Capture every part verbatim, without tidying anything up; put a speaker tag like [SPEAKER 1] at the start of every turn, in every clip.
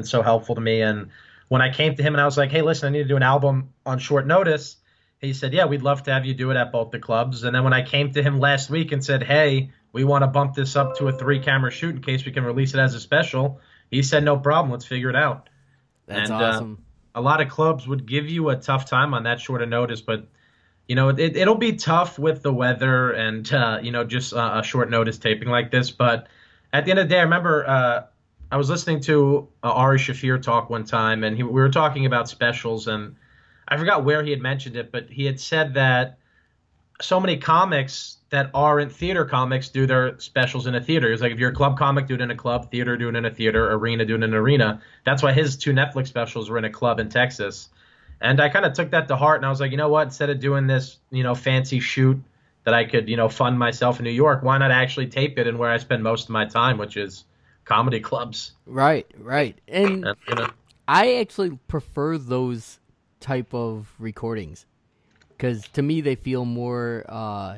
[SPEAKER 1] been so helpful to me. And when I came to him and I was like, hey, listen, I need to do an album on short notice, he said, yeah, we'd love to have you do it at both the clubs. And then when I came to him last week and said, hey, we want to bump this up to a three-camera shoot in case we can release it as a special, he said, no problem, let's figure it out.
[SPEAKER 2] That's
[SPEAKER 1] and,
[SPEAKER 2] awesome.
[SPEAKER 1] Uh, a lot of clubs would give you a tough time on that short of notice, but you know, it, it'll be tough with the weather and, uh, you know, just uh, a short notice taping like this. But at the end of the day, I remember uh, I was listening to uh, Ari Shafir talk one time, and he, we were talking about specials, and I forgot where he had mentioned it, but he had said that so many comics that aren't theater comics do their specials in a theater. It's like if you're a club comic, do it in a club, theater, do it in a theater, arena, do it in an arena. That's why his two Netflix specials were in a club in Texas. And I kind of took that to heart, and I was like, you know what? Instead of doing this, you know, fancy shoot that I could, you know, fund myself in New York, why not actually tape it in where I spend most of my time, which is comedy clubs.
[SPEAKER 2] Right, right. And,
[SPEAKER 1] and you know,
[SPEAKER 2] I actually prefer those type of recordings because to me they feel more uh,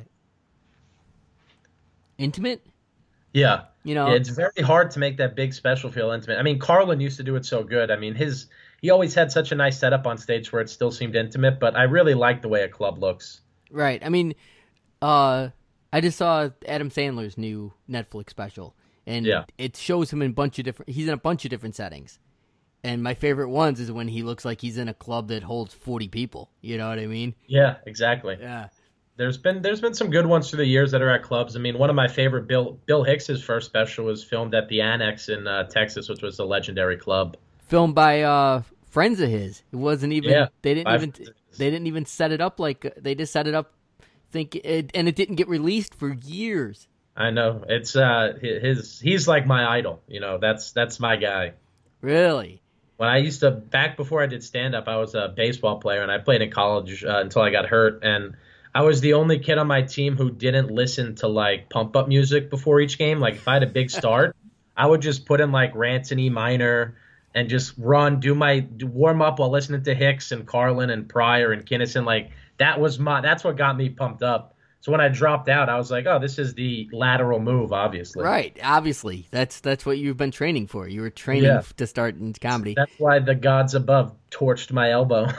[SPEAKER 2] intimate.
[SPEAKER 1] Yeah.
[SPEAKER 2] You know,
[SPEAKER 1] yeah, it's very hard to make that big special feel intimate. I mean, Carlin used to do it so good. I mean, his he always had such a nice setup on stage where it still seemed intimate, but I really like the way a club looks.
[SPEAKER 2] Right. I mean, uh, I just saw Adam Sandler's new Netflix special, and
[SPEAKER 1] yeah.
[SPEAKER 2] it shows him in a bunch of different. He's in a bunch of different settings, and my favorite ones is when he looks like he's in a club that holds forty people. You know what I mean?
[SPEAKER 1] Yeah, exactly.
[SPEAKER 2] Yeah.
[SPEAKER 1] There's been there's been some good ones through the years that are at clubs. I mean, one of my favorite Bill Bill Hicks's first special was filmed at the Annex in uh, Texas, which was a legendary club.
[SPEAKER 2] Filmed by uh, friends of his. It wasn't even.
[SPEAKER 1] Yeah,
[SPEAKER 2] they didn't even. They didn't even set it up like they just set it up. Think it, and it didn't get released for years.
[SPEAKER 1] I know it's uh his. He's like my idol. You know, that's that's my guy.
[SPEAKER 2] Really.
[SPEAKER 1] When I used to back before I did stand up, I was a baseball player and I played in college uh, until I got hurt, and I was the only kid on my team who didn't listen to like pump up music before each game. Like if I had a big start, I would just put in like Rants in E minor and just run, do my do warm up while listening to Hicks and Carlin and Pryor and Kinnison. Like that was my that's what got me pumped up. So when I dropped out, I was like, oh, this is the lateral move, obviously.
[SPEAKER 2] Right, obviously. That's that's what you've been training for. You were training
[SPEAKER 1] yeah.
[SPEAKER 2] to start in comedy.
[SPEAKER 1] That's why the gods above torched my elbow.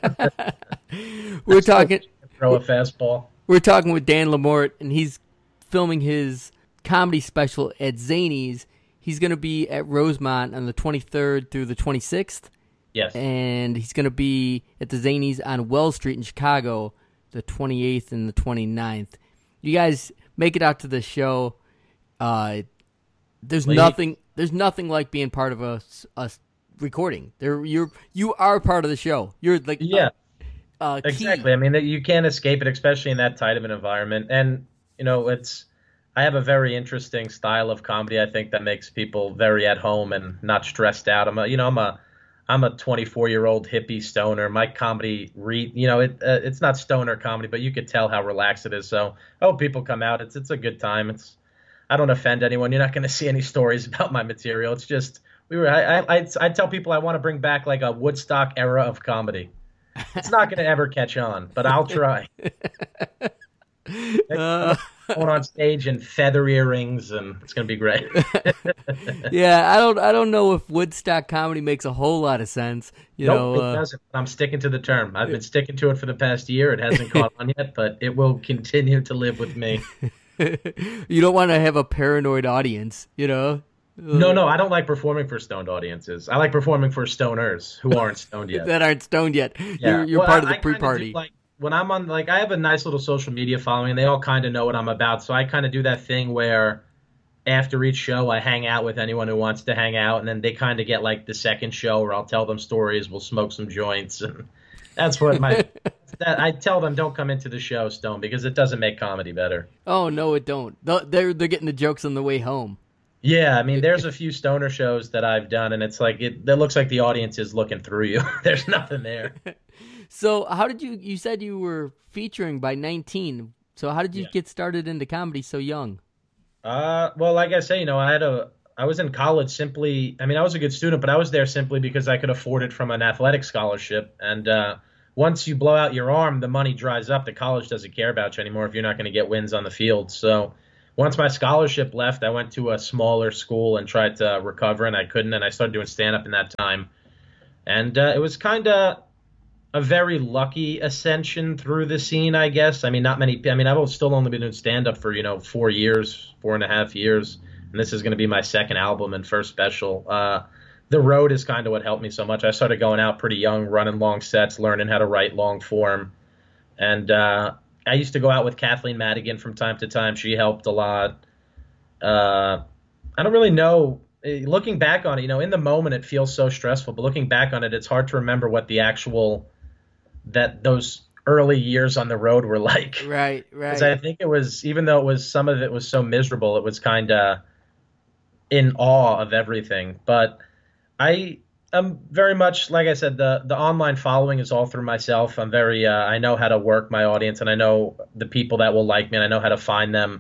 [SPEAKER 2] We're talking
[SPEAKER 1] throw a fastball.
[SPEAKER 2] We're talking with Dan Lamort, and he's filming his comedy special at Zanies. He's going to be at Rosemont on the twenty-third through the twenty-sixth.
[SPEAKER 1] Yes.
[SPEAKER 2] And he's going to be at the Zanies on Wells Street in Chicago the twenty-eighth and the twenty-ninth. You guys make it out to the show. Uh, there's
[SPEAKER 1] Late.
[SPEAKER 2] nothing There's nothing like being part of a, a recording. There, you're you are part of the show. You're like
[SPEAKER 1] yeah.
[SPEAKER 2] Uh, Uh,
[SPEAKER 1] exactly. I mean, you can't escape it, especially in that tight of an environment. And, you know, it's I have a very interesting style of comedy, I think, that makes people very at home and not stressed out. I'm a, you know, I'm a I'm a twenty-four-year-old hippie stoner. My comedy, re, you know, it uh, it's not stoner comedy, but you could tell how relaxed it is. So I hope people come out. It's it's a good time. It's I don't offend anyone. You're not going to see any stories about my material. It's just we were. I I I, I tell people I want to bring back like a Woodstock era of comedy. It's not going to ever catch on, but I'll try. uh, going on stage in feather earrings, and it's going to be great.
[SPEAKER 2] yeah, I don't, I don't know if Woodstock comedy makes a whole lot of sense. You
[SPEAKER 1] nope,
[SPEAKER 2] know,
[SPEAKER 1] it
[SPEAKER 2] uh,
[SPEAKER 1] doesn't. I'm sticking to the term. I've been sticking to it for the past year. It hasn't caught on yet, but it will continue to live with me.
[SPEAKER 2] You don't want to have a paranoid audience, you know.
[SPEAKER 1] No, no, I don't like performing for stoned audiences. I like performing for stoners who aren't stoned yet.
[SPEAKER 2] that aren't stoned yet.
[SPEAKER 1] Yeah.
[SPEAKER 2] You're, you're
[SPEAKER 1] well,
[SPEAKER 2] part of the
[SPEAKER 1] I, I
[SPEAKER 2] pre-party.
[SPEAKER 1] Like when I'm on, like I have a nice little social media following. They all kind of know what I'm about. So I kind of do that thing where after each show, I hang out with anyone who wants to hang out, and then they kind of get like the second show where I'll tell them stories. We'll smoke some joints, and that's what my. that I tell them don't come into the show stoned because it doesn't make comedy better.
[SPEAKER 2] Oh no, it don't. They're they're getting the jokes on the way home.
[SPEAKER 1] Yeah, I mean, there's a few stoner shows that I've done, and it's like it. That looks like the audience is looking through you. There's nothing there.
[SPEAKER 2] So, how did you? You said you were featuring by nineteen. So, how did you yeah. get started into comedy so young?
[SPEAKER 1] Uh, well, like I say, you know, I had a. I was in college simply. I mean, I was a good student, but I was there simply because I could afford it from an athletic scholarship. And uh, once you blow out your arm, the money dries up. The college doesn't care about you anymore if you're not going to get wins on the field. So. once my scholarship left, I went to a smaller school and tried to recover, and I couldn't, and I started doing stand-up in that time. And uh, it was kind of a very lucky ascension through the scene, I guess. I mean, not many, I mean, I've still only been doing stand-up for, you know, four years, four and a half years, and this is going to be my second album and first special. Uh, the road is kind of what helped me so much. I started going out pretty young, running long sets, learning how to write long form. And uh, I used to go out with Kathleen Madigan from time to time. She helped a lot. Uh, I don't really know. Looking back on it, you know, in the moment it feels so stressful, but looking back on it, it's hard to remember what the actual, that those early years on the road were like.
[SPEAKER 2] Right, right.
[SPEAKER 1] Because I think it was, even though it was, some of it was so miserable, it was kind of in awe of everything. But I am very much, like I said, the the online following is all through myself. I'm very, uh, I know how to work my audience, and I know the people that will like me, and I know how to find them.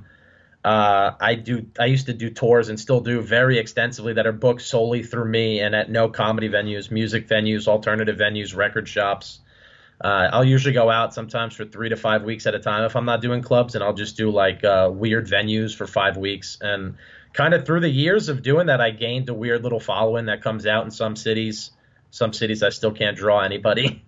[SPEAKER 1] Uh, I do. I used to do tours and still do very extensively that are booked solely through me and at no comedy venues, music venues, alternative venues, record shops. Uh, I'll usually go out sometimes for three to five weeks at a time if I'm not doing clubs, and I'll just do like uh, weird venues for five weeks. And kind of through the years of doing that, I gained a weird little following that comes out in some cities. Some cities I still can't draw anybody.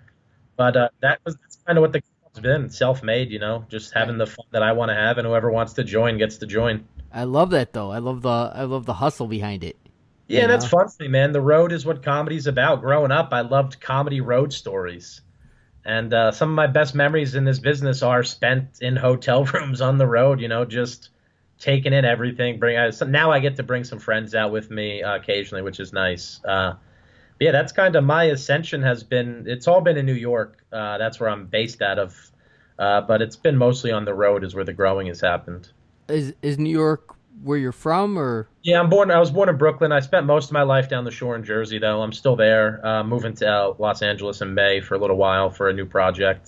[SPEAKER 1] But uh, that was that's kind of what the club's been, self-made, you know, just having the fun that I want to have, and whoever wants to join gets to join.
[SPEAKER 2] I love that though. I love the I love the hustle behind it.
[SPEAKER 1] Yeah,
[SPEAKER 2] you
[SPEAKER 1] that's
[SPEAKER 2] know?
[SPEAKER 1] fun for me, man. The road is what comedy's about. Growing up, I loved comedy road stories. And uh, some of my best memories in this business are spent in hotel rooms on the road, you know, just taking in everything. Bring uh, so now I get to bring some friends out with me uh, occasionally, which is nice. Uh, but yeah, that's kind of my ascension has been. It's all been in New York. Uh, that's where I'm based out of. Uh, but it's been mostly on the road is where the growing has happened.
[SPEAKER 2] Is is New York where you're from, or?
[SPEAKER 1] Yeah, I'm born. I was born in Brooklyn. I spent most of my life down the shore in Jersey, though. I'm still there. Uh, moving to uh, Los Angeles in May for a little while for a new project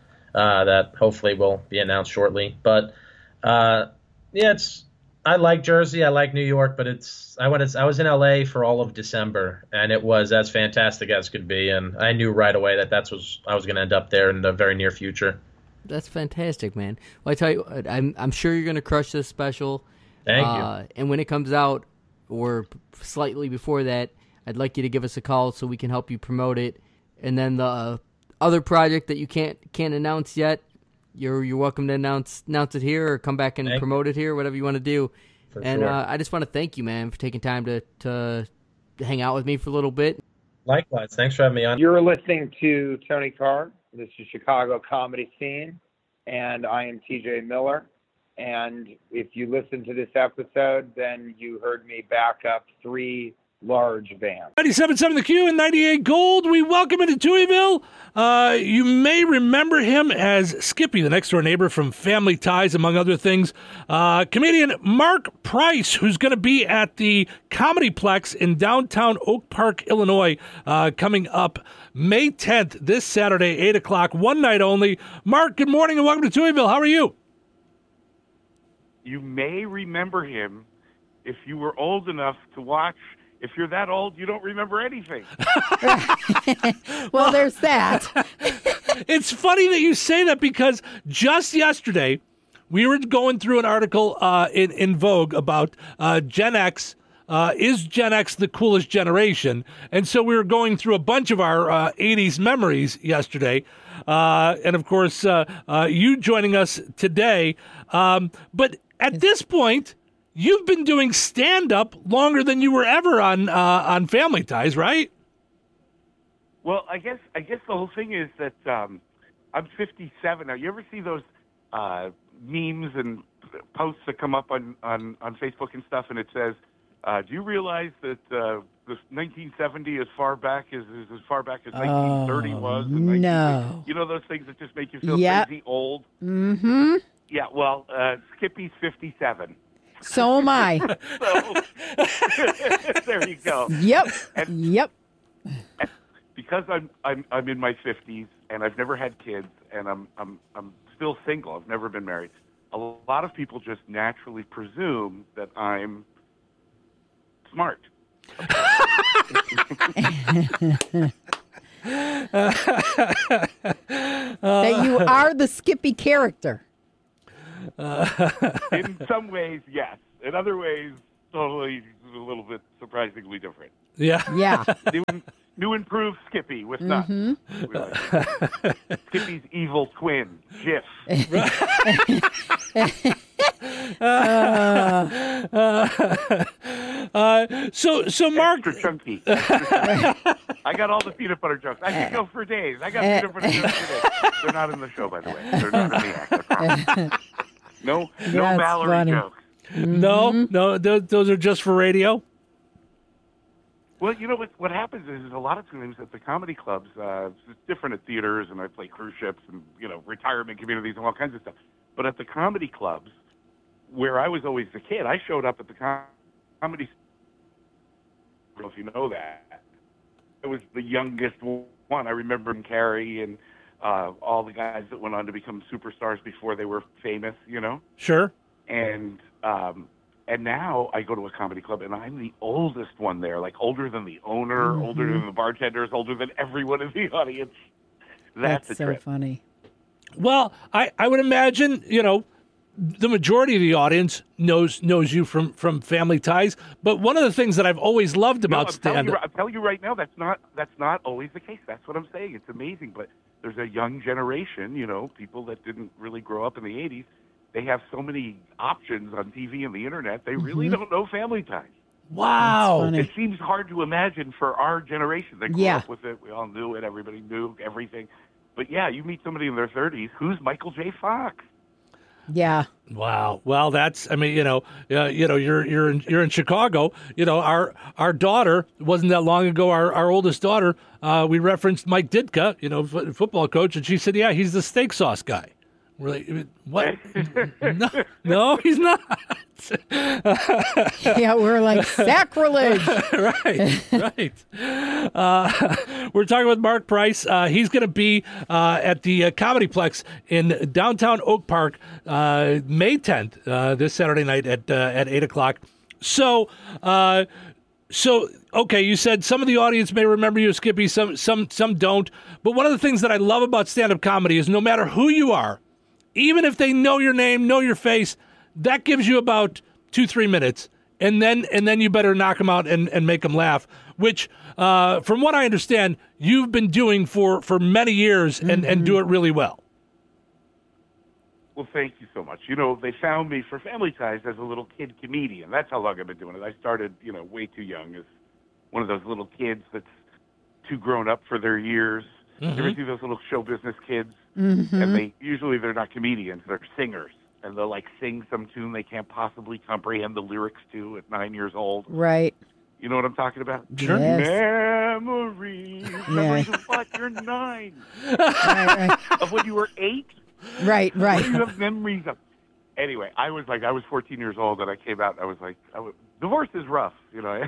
[SPEAKER 1] uh, that hopefully will be announced shortly. But uh, yeah, it's. I like Jersey. I like New York, but it's. I went. I was in L A for all of December, and it was as fantastic as could be. And I knew right away that that's was I was going to end up there in the very near future.
[SPEAKER 2] That's fantastic, man. Well, I tell you, what, I'm I'm sure you're going to crush this special.
[SPEAKER 1] Thank
[SPEAKER 2] uh,
[SPEAKER 1] you.
[SPEAKER 2] And when it comes out, or slightly before that, I'd like you to give us a call so we can help you promote it. And then the uh, other project that you can't can't announce yet, you're you're welcome to announce announce it here or come back and
[SPEAKER 1] thank
[SPEAKER 2] promote it here, whatever you want to do.
[SPEAKER 1] For
[SPEAKER 2] and
[SPEAKER 1] sure.
[SPEAKER 2] uh, I just want to thank you, man, for taking time to, to hang out with me for a little bit.
[SPEAKER 1] Likewise. Thanks for having me on.
[SPEAKER 3] You're listening to Tony Carr. This is Chicago Comedy Scene, and I am T J Miller. And if you listen to this episode, then you heard me back up three large bands.
[SPEAKER 4] ninety-seven point seven The Q and ninety-eight Gold. We welcome him to Deweyville. Uh, you may remember him as Skippy, the next door neighbor from Family Ties, among other things. Uh, comedian Mark Price, who's going to be at the Comedyplex in downtown Oak Park, Illinois, uh, coming up May tenth, this Saturday, eight o'clock, one night only. Mark, good morning and welcome to Deweyville. How are you?
[SPEAKER 5] You may remember him if you were old enough to watch. If you're that old, you don't remember anything.
[SPEAKER 6] Well, there's that.
[SPEAKER 4] It's funny that you say that because just yesterday we were going through an article uh, in, in Vogue about uh, Gen X. Uh, is Gen X the coolest generation? And so we were going through a bunch of our uh, eighties memories yesterday. Uh, and, of course, uh, uh, you joining us today. Um, but at this point, you've been doing stand-up longer than you were ever on uh, on Family Ties, right?
[SPEAKER 5] Well, I guess I guess the whole thing is that um, I'm fifty-seven now. You ever see those uh, memes and posts that come up on, on, on Facebook and stuff, and it says, uh, "Do you realize that uh, this nineteen seventy as far back as is as far back as nineteen thirty
[SPEAKER 6] Oh,
[SPEAKER 5] was?" And
[SPEAKER 6] no.
[SPEAKER 5] You know those things that just make you feel
[SPEAKER 6] Yep.
[SPEAKER 5] crazy old.
[SPEAKER 6] Mm-hmm.
[SPEAKER 5] Yeah. Well, uh, Skippy's fifty-seven.
[SPEAKER 6] So am I.
[SPEAKER 5] So there you go.
[SPEAKER 6] Yep.
[SPEAKER 5] And-
[SPEAKER 6] Yep.
[SPEAKER 5] Because I'm I'm I'm in my fifties and I've never had kids and I'm I'm I'm still single. I've never been married. A lot of people just naturally presume that I'm smart.
[SPEAKER 6] That you are the Skippy character.
[SPEAKER 5] In some ways, yes. In other ways, totally a little bit surprisingly different.
[SPEAKER 4] Yeah.
[SPEAKER 6] Yeah.
[SPEAKER 5] New, new improved Skippy with nuts.
[SPEAKER 6] Mm-hmm.
[SPEAKER 5] We like it. Skippy's evil twin, Jif.
[SPEAKER 6] Uh,
[SPEAKER 4] Uh, so, so Mark,
[SPEAKER 5] Extra chunky. Extra chunky. I got all the peanut butter jokes. I could go for days. I got peanut butter jokes for days. They're not in the show, by the way. They're not in the act. I promise. No, no
[SPEAKER 6] That's
[SPEAKER 5] Mallory
[SPEAKER 6] funny.
[SPEAKER 5] jokes.
[SPEAKER 4] no, no, those, those are just for radio.
[SPEAKER 5] Well, you know what? What happens is, is a lot of times at the comedy clubs, uh, it's different at theaters, and I play cruise ships, and you know, retirement communities, and all kinds of stuff. But at the comedy clubs, where I was always the kid, I showed up at the com- comedy. I don't know if you know that. I was the youngest one. I remember Carrie and uh, all the guys that went on to become superstars before they were famous. You know.
[SPEAKER 4] Sure.
[SPEAKER 5] And um, and now I go to a comedy club, and I'm the oldest one there, like older than the owner,
[SPEAKER 6] Mm-hmm.
[SPEAKER 5] older than the bartenders, older than everyone in the audience. That's,
[SPEAKER 6] that's
[SPEAKER 5] a
[SPEAKER 6] so
[SPEAKER 5] trip.
[SPEAKER 6] funny.
[SPEAKER 4] Well, I, I would imagine, you know, the majority of the audience knows knows you from, from Family Ties. But one of the things that I've always loved
[SPEAKER 5] No,
[SPEAKER 4] about
[SPEAKER 5] I'm telling, you,
[SPEAKER 4] stand-up,
[SPEAKER 5] I'm telling you right now, that's not that's not always the case. That's what I'm saying. It's amazing, but there's a young generation, you know, people that didn't really grow up in the eighties. They have so many options on T V and the internet. They really
[SPEAKER 6] Mm-hmm.
[SPEAKER 5] don't know Family Ties.
[SPEAKER 4] wow,
[SPEAKER 6] That's funny.
[SPEAKER 5] It seems hard to imagine for our generation. They grew
[SPEAKER 6] Yeah.
[SPEAKER 5] up with it. We all knew it. Everybody knew everything. But yeah, you meet somebody in their thirties. Who's Michael J. Fox?
[SPEAKER 6] Yeah.
[SPEAKER 4] wow. Well, that's, I mean, you know, uh, you know, you're you're in, you're in Chicago. You know, our our daughter wasn't that long ago. Our our oldest daughter, uh, we referenced Mike Ditka, you know, f- football coach, and she said, "Yeah, he's the steak sauce guy." We're like, what? no, no, he's not.
[SPEAKER 6] Yeah, we're like sacrilege.
[SPEAKER 4] right, right. Uh, we're talking with Mark Price. Uh, he's going to be uh, at the uh, Comedyplex in downtown Oak Park uh, May tenth, uh, this Saturday night at uh, at eight o'clock. So, uh, so okay, you said some of the audience may remember you, Skippy. Some, some, some don't. But one of the things that I love about stand-up comedy is no matter who you are, even if they know your name, know your face, that gives you about two, three minutes, and then and then you better knock them out and, and make them laugh. Which, uh, from what I understand, you've been doing for, for many years and,
[SPEAKER 6] Mm-hmm.
[SPEAKER 4] and do it really well.
[SPEAKER 5] Well, thank you so much. You know, they found me for Family Ties as a little kid comedian. That's how long I've been doing it. I started, you know, way too young as one of those little kids that's too grown up for their years.
[SPEAKER 4] Mm-hmm.
[SPEAKER 5] You ever see those little show business kids?
[SPEAKER 6] Mm-hmm.
[SPEAKER 5] And they usually they're not comedians, they're singers. And they'll like sing some tune they can't possibly comprehend the lyrics to at nine years old.
[SPEAKER 6] Right.
[SPEAKER 5] You know what I'm talking about?
[SPEAKER 6] Sure. Yes.
[SPEAKER 5] Memories. Memories of what? You're nine.
[SPEAKER 6] Right,
[SPEAKER 5] Of when you were eight?
[SPEAKER 6] right, right.
[SPEAKER 5] What do you have memories of? Anyway, I was like, I was fourteen years old, and I came out, and I was like, I was, divorce is rough, you know.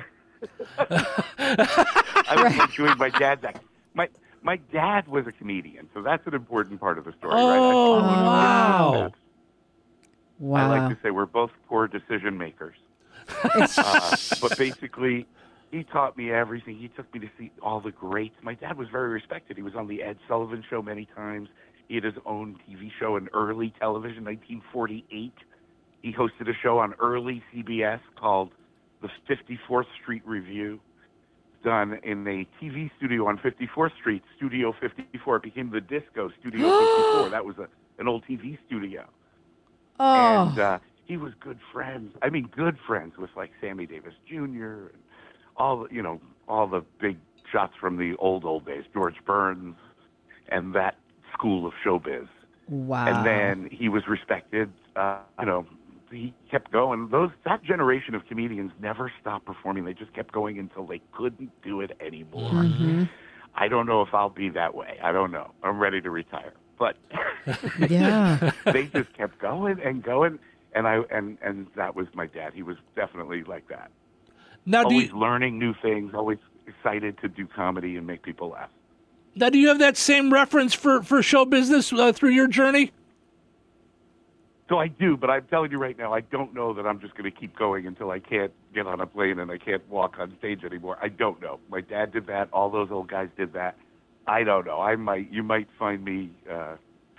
[SPEAKER 5] I was like doing my dad's act. My my dad was a comedian, so that's an important part of the story, right? I
[SPEAKER 4] Oh,
[SPEAKER 5] followed his
[SPEAKER 4] wow.
[SPEAKER 5] footsteps.
[SPEAKER 6] Wow.
[SPEAKER 5] I like to say we're both poor decision makers. uh, but basically, he taught me everything. He took me to see all the greats. My dad was very respected. He was on the Ed Sullivan Show many times. He had his own T V show in early television, nineteen forty-eight. He hosted a show on early C B S called the fifty-fourth Street Review, done in a T V studio on fifty-fourth Street, Studio fifty-four. It became the Disco Studio fifty-four. That was a, an old T V studio.
[SPEAKER 6] Oh.
[SPEAKER 5] And uh, he was good friends. I mean, good friends with like Sammy Davis Junior and all the, you know, all the big shots from the old old days, George Burns, and that school of showbiz.
[SPEAKER 6] Wow.
[SPEAKER 5] And then he was respected. Uh, you know, he kept going. Those that generation of comedians never stopped performing. They just kept going until they couldn't do it anymore.
[SPEAKER 6] Mm-hmm.
[SPEAKER 5] I don't know if I'll be that way. I don't know. I'm ready to retire. But
[SPEAKER 6] Yeah.
[SPEAKER 5] they just kept going and going, and I and and that was my dad. He was definitely like that.
[SPEAKER 4] Now, do
[SPEAKER 5] Always
[SPEAKER 4] you,
[SPEAKER 5] learning new things. Always excited to do comedy and make people laugh.
[SPEAKER 4] now, do you have that same reference for, for show business uh, through your journey?
[SPEAKER 5] So I do, but I'm telling you right now, I don't know that I'm just going to keep going until I can't get on a plane and I can't walk on stage anymore. I don't know. My dad did that. All those old guys did that. I don't know. I might. You might find me, uh,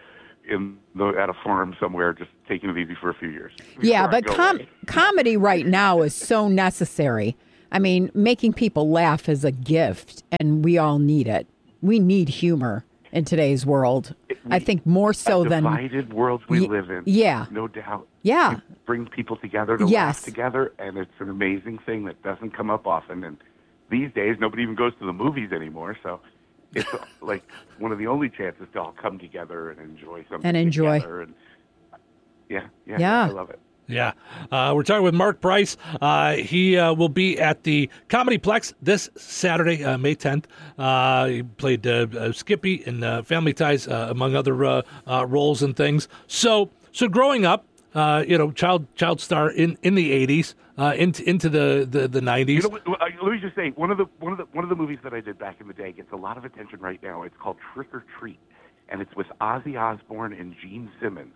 [SPEAKER 5] in the, at a farm somewhere, just taking it easy for a few years.
[SPEAKER 6] Yeah,
[SPEAKER 5] before I
[SPEAKER 6] but
[SPEAKER 5] go
[SPEAKER 6] com-
[SPEAKER 5] away.
[SPEAKER 6] comedy right now is so necessary. I mean, making people laugh is a gift, and we all need it. We need humor in today's world. I think more so
[SPEAKER 5] a
[SPEAKER 6] than
[SPEAKER 5] divided world we
[SPEAKER 6] Ye-
[SPEAKER 5] live in.
[SPEAKER 6] yeah.
[SPEAKER 5] No doubt.
[SPEAKER 6] Yeah.
[SPEAKER 5] You bring people together to
[SPEAKER 6] Yes.
[SPEAKER 5] laugh together, and it's an amazing thing that doesn't come up often. And these days, nobody even goes to the movies anymore, so it's like one of the only chances to all come together and enjoy something
[SPEAKER 6] And enjoy.
[SPEAKER 5] together. And yeah, yeah,
[SPEAKER 6] Yeah.
[SPEAKER 5] I love it.
[SPEAKER 4] Yeah. Uh, we're talking with Mark Price. Uh, he uh, will be at the Comedy Plex this Saturday, uh, May tenth. Uh, he played uh, uh, Skippy in uh, Family Ties, uh, among other uh, uh, roles and things. So, so growing up, uh, you know, child child star in, in the eighties, uh, into into the, the, the nineties.
[SPEAKER 5] You know, what- uh, let me just say one of the one of the one of the movies that I did back in the day gets a lot of attention right now. It's called Trick or Treat, and it's with Ozzy Osbourne and Gene Simmons.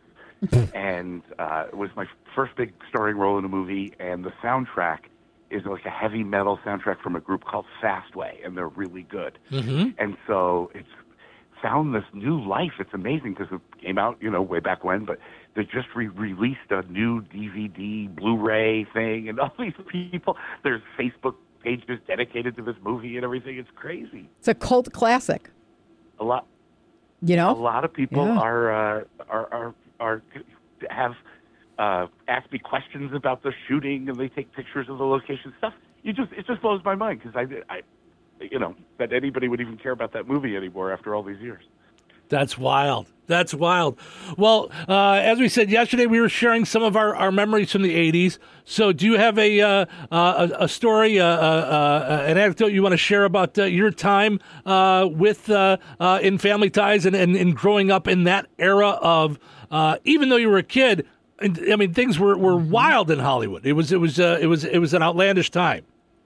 [SPEAKER 5] and uh, it was my first big starring role in a movie, and the soundtrack is like a heavy metal soundtrack from a group called Fastway, and they're really good.
[SPEAKER 4] Mm-hmm.
[SPEAKER 5] And so it's found this new life. It's amazing because it came out, you know, way back when, but they just re-released a new D V D, Blu-ray thing, and all these people, there's Facebook pages dedicated to this movie and everything. It's crazy.
[SPEAKER 6] it's a cult classic,
[SPEAKER 5] A lot,
[SPEAKER 6] you
[SPEAKER 5] a
[SPEAKER 6] know?
[SPEAKER 5] lot of people
[SPEAKER 6] Yeah.
[SPEAKER 5] are, uh, are, are, are, have uh, asked me questions about the shooting, and they take pictures of the location stuff. You just, it just blows my mind because I, I, you know, that anybody would even care about that movie anymore after all these years.
[SPEAKER 4] That's wild. That's wild. Well, uh, as we said yesterday, we were sharing some of our, our memories from the eighties. So do you have a uh, uh, a, a story, uh, uh, uh, an anecdote you want to share about uh, your time uh, with uh, uh, in Family Ties and, and, and growing up in that era of, uh, even though you were a kid, I mean, things were, were wild in Hollywood. It was it was uh, it was it was an outlandish time.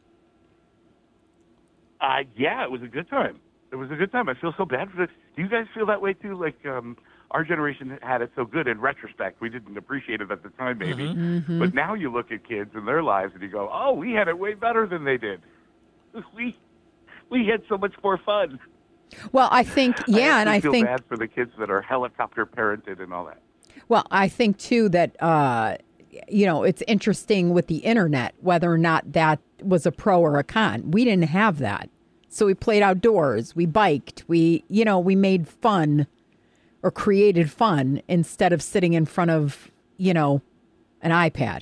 [SPEAKER 5] Uh, yeah, it was a good time. It was a good time. I feel so bad for it. Do you guys feel that way too? Like um, our generation had it so good in retrospect. We didn't appreciate it at the time, maybe.
[SPEAKER 6] Mm-hmm.
[SPEAKER 5] But now you look at kids and their lives and you go, oh, we had it way better than they did. We we had so much more fun.
[SPEAKER 6] Well, I think, yeah,
[SPEAKER 5] I
[SPEAKER 6] and I
[SPEAKER 5] feel
[SPEAKER 6] think,
[SPEAKER 5] bad for the kids that are helicopter parented and all that.
[SPEAKER 6] well, I think too that, uh, you know, it's interesting with the internet, whether or not that was a pro or a con. We didn't have that. So we played outdoors, we biked, we, you know, we made fun or created fun instead of sitting in front of, you know, an iPad.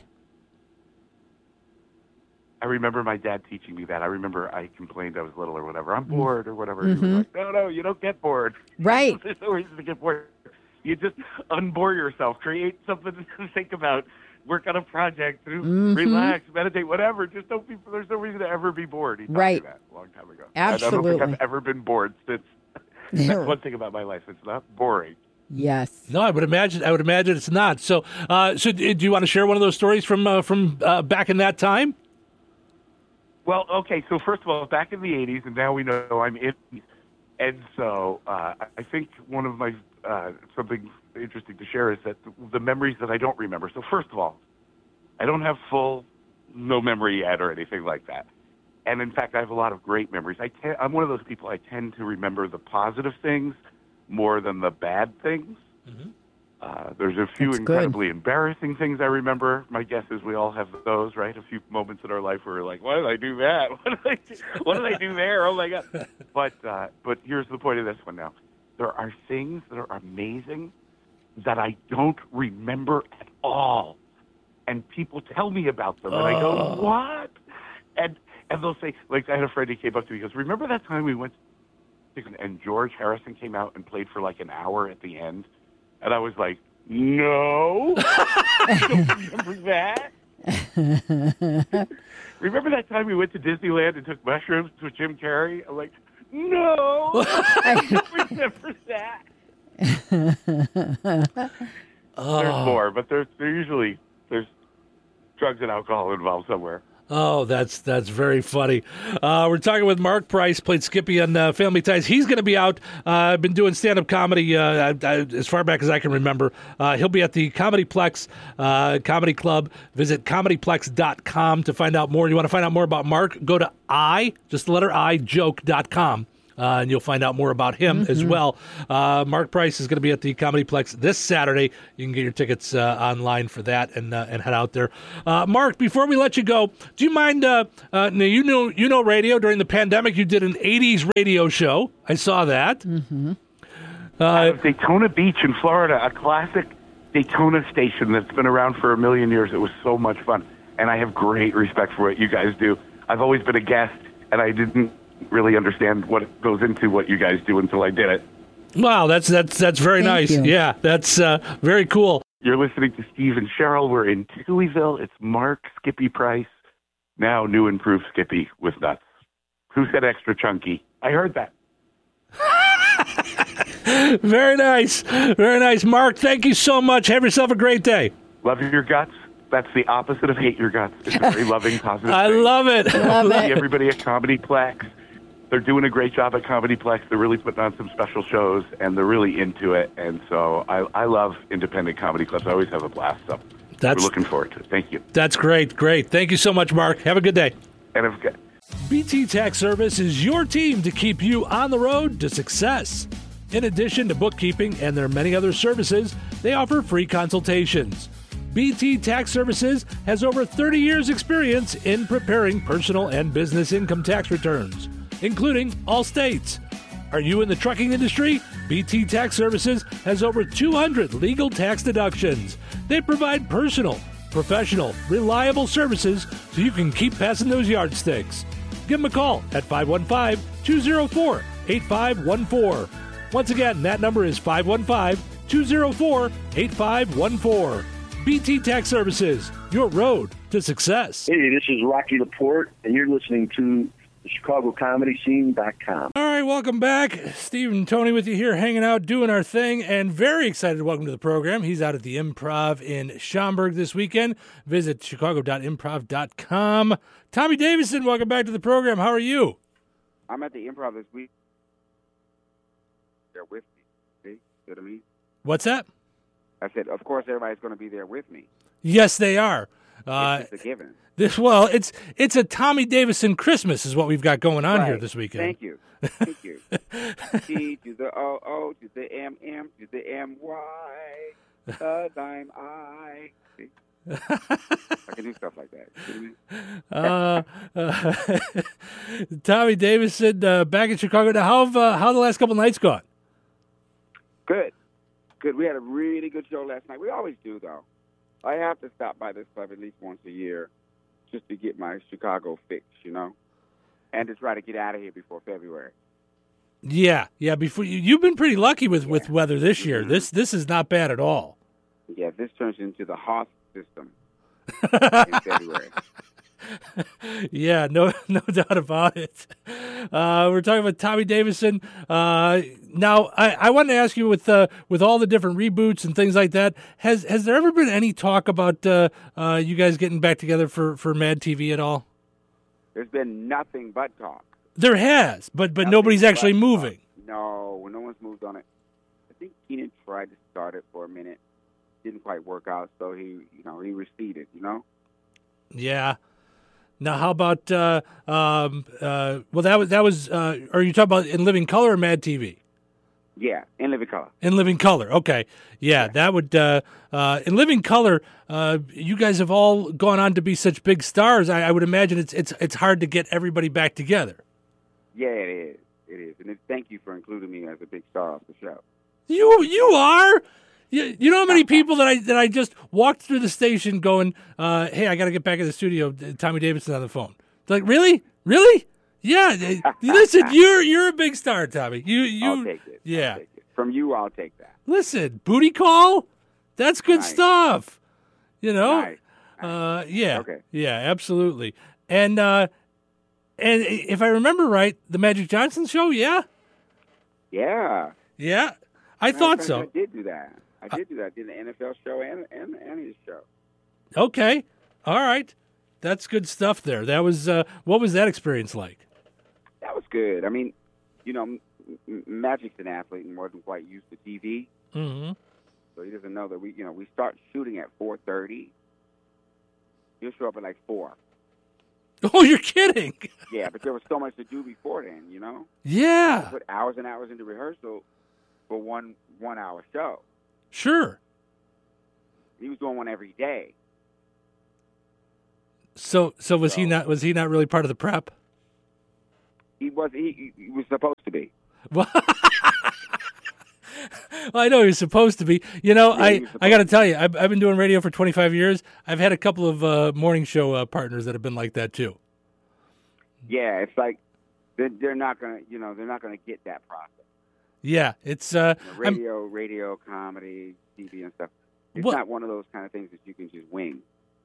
[SPEAKER 5] I remember my dad teaching me that. I remember I complained I was little or whatever. I'm
[SPEAKER 6] Mm-hmm.
[SPEAKER 5] bored or whatever. He was like, no, no, you don't get bored.
[SPEAKER 6] Right.
[SPEAKER 5] There's no reason to get bored. You just unbore yourself. Create something to think about. Work on a project.
[SPEAKER 6] Mm-hmm.
[SPEAKER 5] Relax. Meditate. Whatever. Just don't be. There's no reason to ever be bored. He taught
[SPEAKER 6] Right.
[SPEAKER 5] me that a long time ago.
[SPEAKER 6] Absolutely.
[SPEAKER 5] I don't think I've ever been bored since. That's one thing about my life. It's not boring.
[SPEAKER 6] Yes.
[SPEAKER 4] No, I would imagine. I would imagine it's not. So, uh, so do you want to share one of those stories from uh, from uh, back in that time?
[SPEAKER 5] Well, okay. So first of all, back in the eighties, and now we know I'm in. And so uh, I think one of my uh, something interesting to share is that the, the memories that I don't remember. So first of all, I don't have full no memory yet or anything like that. And in fact, I have a lot of great memories. I te- I'm one of those people. I tend to remember the positive things more than the bad things.
[SPEAKER 4] Mm-hmm.
[SPEAKER 5] Uh, there's a few
[SPEAKER 6] That's good.
[SPEAKER 5] incredibly embarrassing things I remember. My guess is we all have those, right? A few moments in our life where we're like, why did I do that? What did I do, what did I do there? Oh, my God. But, uh, but here's the point of this one now. There are things that are amazing that I don't remember at all. And people tell me about them, and I go, what? And and they'll say, like, I had a friend who came up to me, he goes, remember that time we went to, and George Harrison came out and played for like an hour at the end? And I was like, no, I don't remember that. Remember that time we went to Disneyland and took mushrooms with Jim Carrey? I'm like, no, I don't remember that. There's more, but there's there usually there's drugs and alcohol involved somewhere.
[SPEAKER 4] Oh, that's that's very funny. Uh, we're talking with Mark Price, played Skippy on uh, Family Ties. He's going to be out. Uh, I've been doing stand-up comedy uh, I, I, as far back as I can remember. Uh, he'll be at the Comedy Plex uh, Comedy Club. Visit comedy plex dot com to find out more. You want to find out more about Mark? Go to I, just the letter I, joke dot com. uh, and you'll find out more about him
[SPEAKER 6] Mm-hmm.
[SPEAKER 4] as well. Uh, Mark Price is going to be at the Comedy Plex this Saturday. You can get your tickets uh, online for that and uh, and head out there. Uh, Mark, before we let you go, do you mind? Uh, uh, now you know you know radio during the pandemic. You did an eighties radio show. I saw that.
[SPEAKER 6] Mm-hmm.
[SPEAKER 5] Out of Daytona Beach in Florida, a classic Daytona station that's been around for a million years. It was so much fun, and I have great respect for what you guys do. I've always been a guest, and I didn't really understand what goes into what you guys do until I did it.
[SPEAKER 4] Wow, that's that's that's very
[SPEAKER 6] Thank
[SPEAKER 4] nice.
[SPEAKER 6] you.
[SPEAKER 4] Yeah, that's uh, very cool.
[SPEAKER 5] You're listening to Steve and Cheryl. We're in Tuieville. It's Mark Skippy Price, now new improved Skippy with nuts. Who said extra chunky? I heard that.
[SPEAKER 4] Very nice, very nice, Mark. Thank you so much. Have yourself a great day.
[SPEAKER 5] Love your guts. That's the opposite of hate your guts. It's a very loving, positive
[SPEAKER 4] I
[SPEAKER 5] thing.
[SPEAKER 4] love it.
[SPEAKER 6] Love
[SPEAKER 5] See
[SPEAKER 6] it.
[SPEAKER 5] everybody at Comedy Plex. They're doing a great job at Comedy Plex. They're really putting on some special shows, and they're really into it. And so I, I love independent comedy clubs. I always have a blast. So
[SPEAKER 4] That's
[SPEAKER 5] we're looking forward to it. Thank you.
[SPEAKER 4] that's great, great. Thank you so much, Mark. Have a good day.
[SPEAKER 5] And if,
[SPEAKER 4] B T Tax Service is your team to keep you on the road to success. In addition to bookkeeping and their many other services, they offer free consultations. B T Tax Services has over thirty years' experience in preparing personal and business income tax returns, including all states. Are you in the trucking industry? B T Tax Services has over two hundred legal tax deductions. They provide personal, professional, reliable services so you can keep passing those yardsticks. Give them a call at five one five, two zero four, eight five one four. Once again, that number is five one five, two zero four, eight five one four. B T Tax Services, your road to success.
[SPEAKER 7] Hey, this is Rocky Laporte, and you're listening to the Chicago Comedy Scene dot com.
[SPEAKER 4] All right, welcome back. Steve and Tony with you here, hanging out, doing our thing, and very excited to welcome to the program. He's out at the Improv in Schaumburg this weekend. Visit chicago dot improv dot com. Tommy Davison, welcome back to the program. How are you?
[SPEAKER 8] I'm at the Improv this week. They're with me. See? See what I mean?
[SPEAKER 4] What's that?
[SPEAKER 8] I said, of course, everybody's going to be there with me.
[SPEAKER 4] Yes, they are. Uh,
[SPEAKER 8] It's just a given.
[SPEAKER 4] this well, it's it's a Tommy Davison Christmas is what we've got going on
[SPEAKER 8] Right.
[SPEAKER 4] here this weekend.
[SPEAKER 8] Thank you. Thank you. T to the O O to the M M to the M Y. A dime I. See? I can do stuff like that. See what I mean?
[SPEAKER 4] uh, uh, Tommy Davison uh, back in Chicago. Now, how have, uh, how the last couple nights gone?
[SPEAKER 8] Good. Good. We had a really good show last night. We always do, though. I have to stop by this club at least once a year just to get my Chicago fix, you know, and to try to get out of here before February.
[SPEAKER 4] Yeah, yeah. Before you, you've been pretty lucky with, with weather this year.
[SPEAKER 8] Mhm.
[SPEAKER 4] This this is not bad at all.
[SPEAKER 8] Yeah, this turns into the Hoth system in February.
[SPEAKER 4] Yeah, no no doubt about it. Uh, we're talking about Tommy Davison. Uh, now, I, I wanted to ask you with uh, with all the different reboots and things like that, has has there ever been any talk about uh, uh, you guys getting back together for, for Mad T V at all?
[SPEAKER 8] There's been nothing but talk.
[SPEAKER 4] There has, but but
[SPEAKER 8] Nothing
[SPEAKER 4] nobody's
[SPEAKER 8] but
[SPEAKER 4] actually
[SPEAKER 8] talk.
[SPEAKER 4] moving.
[SPEAKER 8] No, no one's moved on it. I think Keenan tried to start it for a minute. Didn't quite work out, so he, you know, he receded, you know?
[SPEAKER 4] Yeah. Now, how about uh, um, uh, well, that was that was. Uh, are you talking about In Living Color or Mad T V?
[SPEAKER 8] Yeah, in Living Color.
[SPEAKER 4] In Living Color, okay, yeah, that would. Uh, uh, in Living Color, uh, you guys have all gone on to be such big stars. I, I would imagine it's it's it's hard to get everybody back together.
[SPEAKER 8] Yeah, it is. It is. And it's, thank you for including me as a big star of the show.
[SPEAKER 4] You you are. You, you know how many people that I that I just walked through the station going, uh, "Hey, I got to get back in the studio." Tommy Davidson on the phone. They're like, really, really? Yeah. they- Listen, you're you're a big star, Tommy. You you.
[SPEAKER 8] I'll take it.
[SPEAKER 4] Yeah.
[SPEAKER 8] I'll take it. From you, I'll take that.
[SPEAKER 4] Listen, booty call. That's good
[SPEAKER 8] Nice.
[SPEAKER 4] stuff. You know.
[SPEAKER 8] Nice.
[SPEAKER 4] Uh, yeah.
[SPEAKER 8] Okay.
[SPEAKER 4] Yeah, absolutely. And uh, and if I remember right, the Magic Johnson show. Yeah.
[SPEAKER 8] Yeah.
[SPEAKER 4] Yeah. I
[SPEAKER 8] Matter of
[SPEAKER 4] thought
[SPEAKER 8] fact,
[SPEAKER 4] so.
[SPEAKER 8] I did do that. I did do that. I did the N F L show and, and, and his show.
[SPEAKER 4] Okay. All right. That's good stuff there. That was uh, what was that experience like?
[SPEAKER 8] That was good. I mean, you know, M- M- Magic's an athlete and wasn't quite used to T V,
[SPEAKER 4] Mm-hmm.
[SPEAKER 8] so he doesn't know that we, you know, we start shooting at four thirty. He'll show up at like four.
[SPEAKER 4] Oh, you're kidding?
[SPEAKER 8] Yeah, but there was so much to do before then, you know? I
[SPEAKER 4] Yeah,
[SPEAKER 8] put hours and hours into rehearsal for one one-hour show.
[SPEAKER 4] sure.
[SPEAKER 8] He was doing one every day.
[SPEAKER 4] So, so was he
[SPEAKER 8] So-
[SPEAKER 4] not? Was he not really part of the prep?
[SPEAKER 8] He was he, he was supposed to be.
[SPEAKER 4] Well, I know he was supposed to be. You know,
[SPEAKER 8] Yeah, he
[SPEAKER 4] I,
[SPEAKER 8] was
[SPEAKER 4] I
[SPEAKER 8] supposed
[SPEAKER 4] got to
[SPEAKER 8] to
[SPEAKER 4] tell you, I've, I've been doing radio for twenty-five years. I've had a couple of uh, morning show uh, partners that have been like that too.
[SPEAKER 8] Yeah, it's like they're, they're not gonna, you know, they're not gonna get that process.
[SPEAKER 4] Yeah, it's uh,
[SPEAKER 8] You know,
[SPEAKER 4] I'm-
[SPEAKER 8] radio, radio, comedy, T V, and stuff. It's
[SPEAKER 4] Well-
[SPEAKER 8] not one of those kind of things that you can just wing.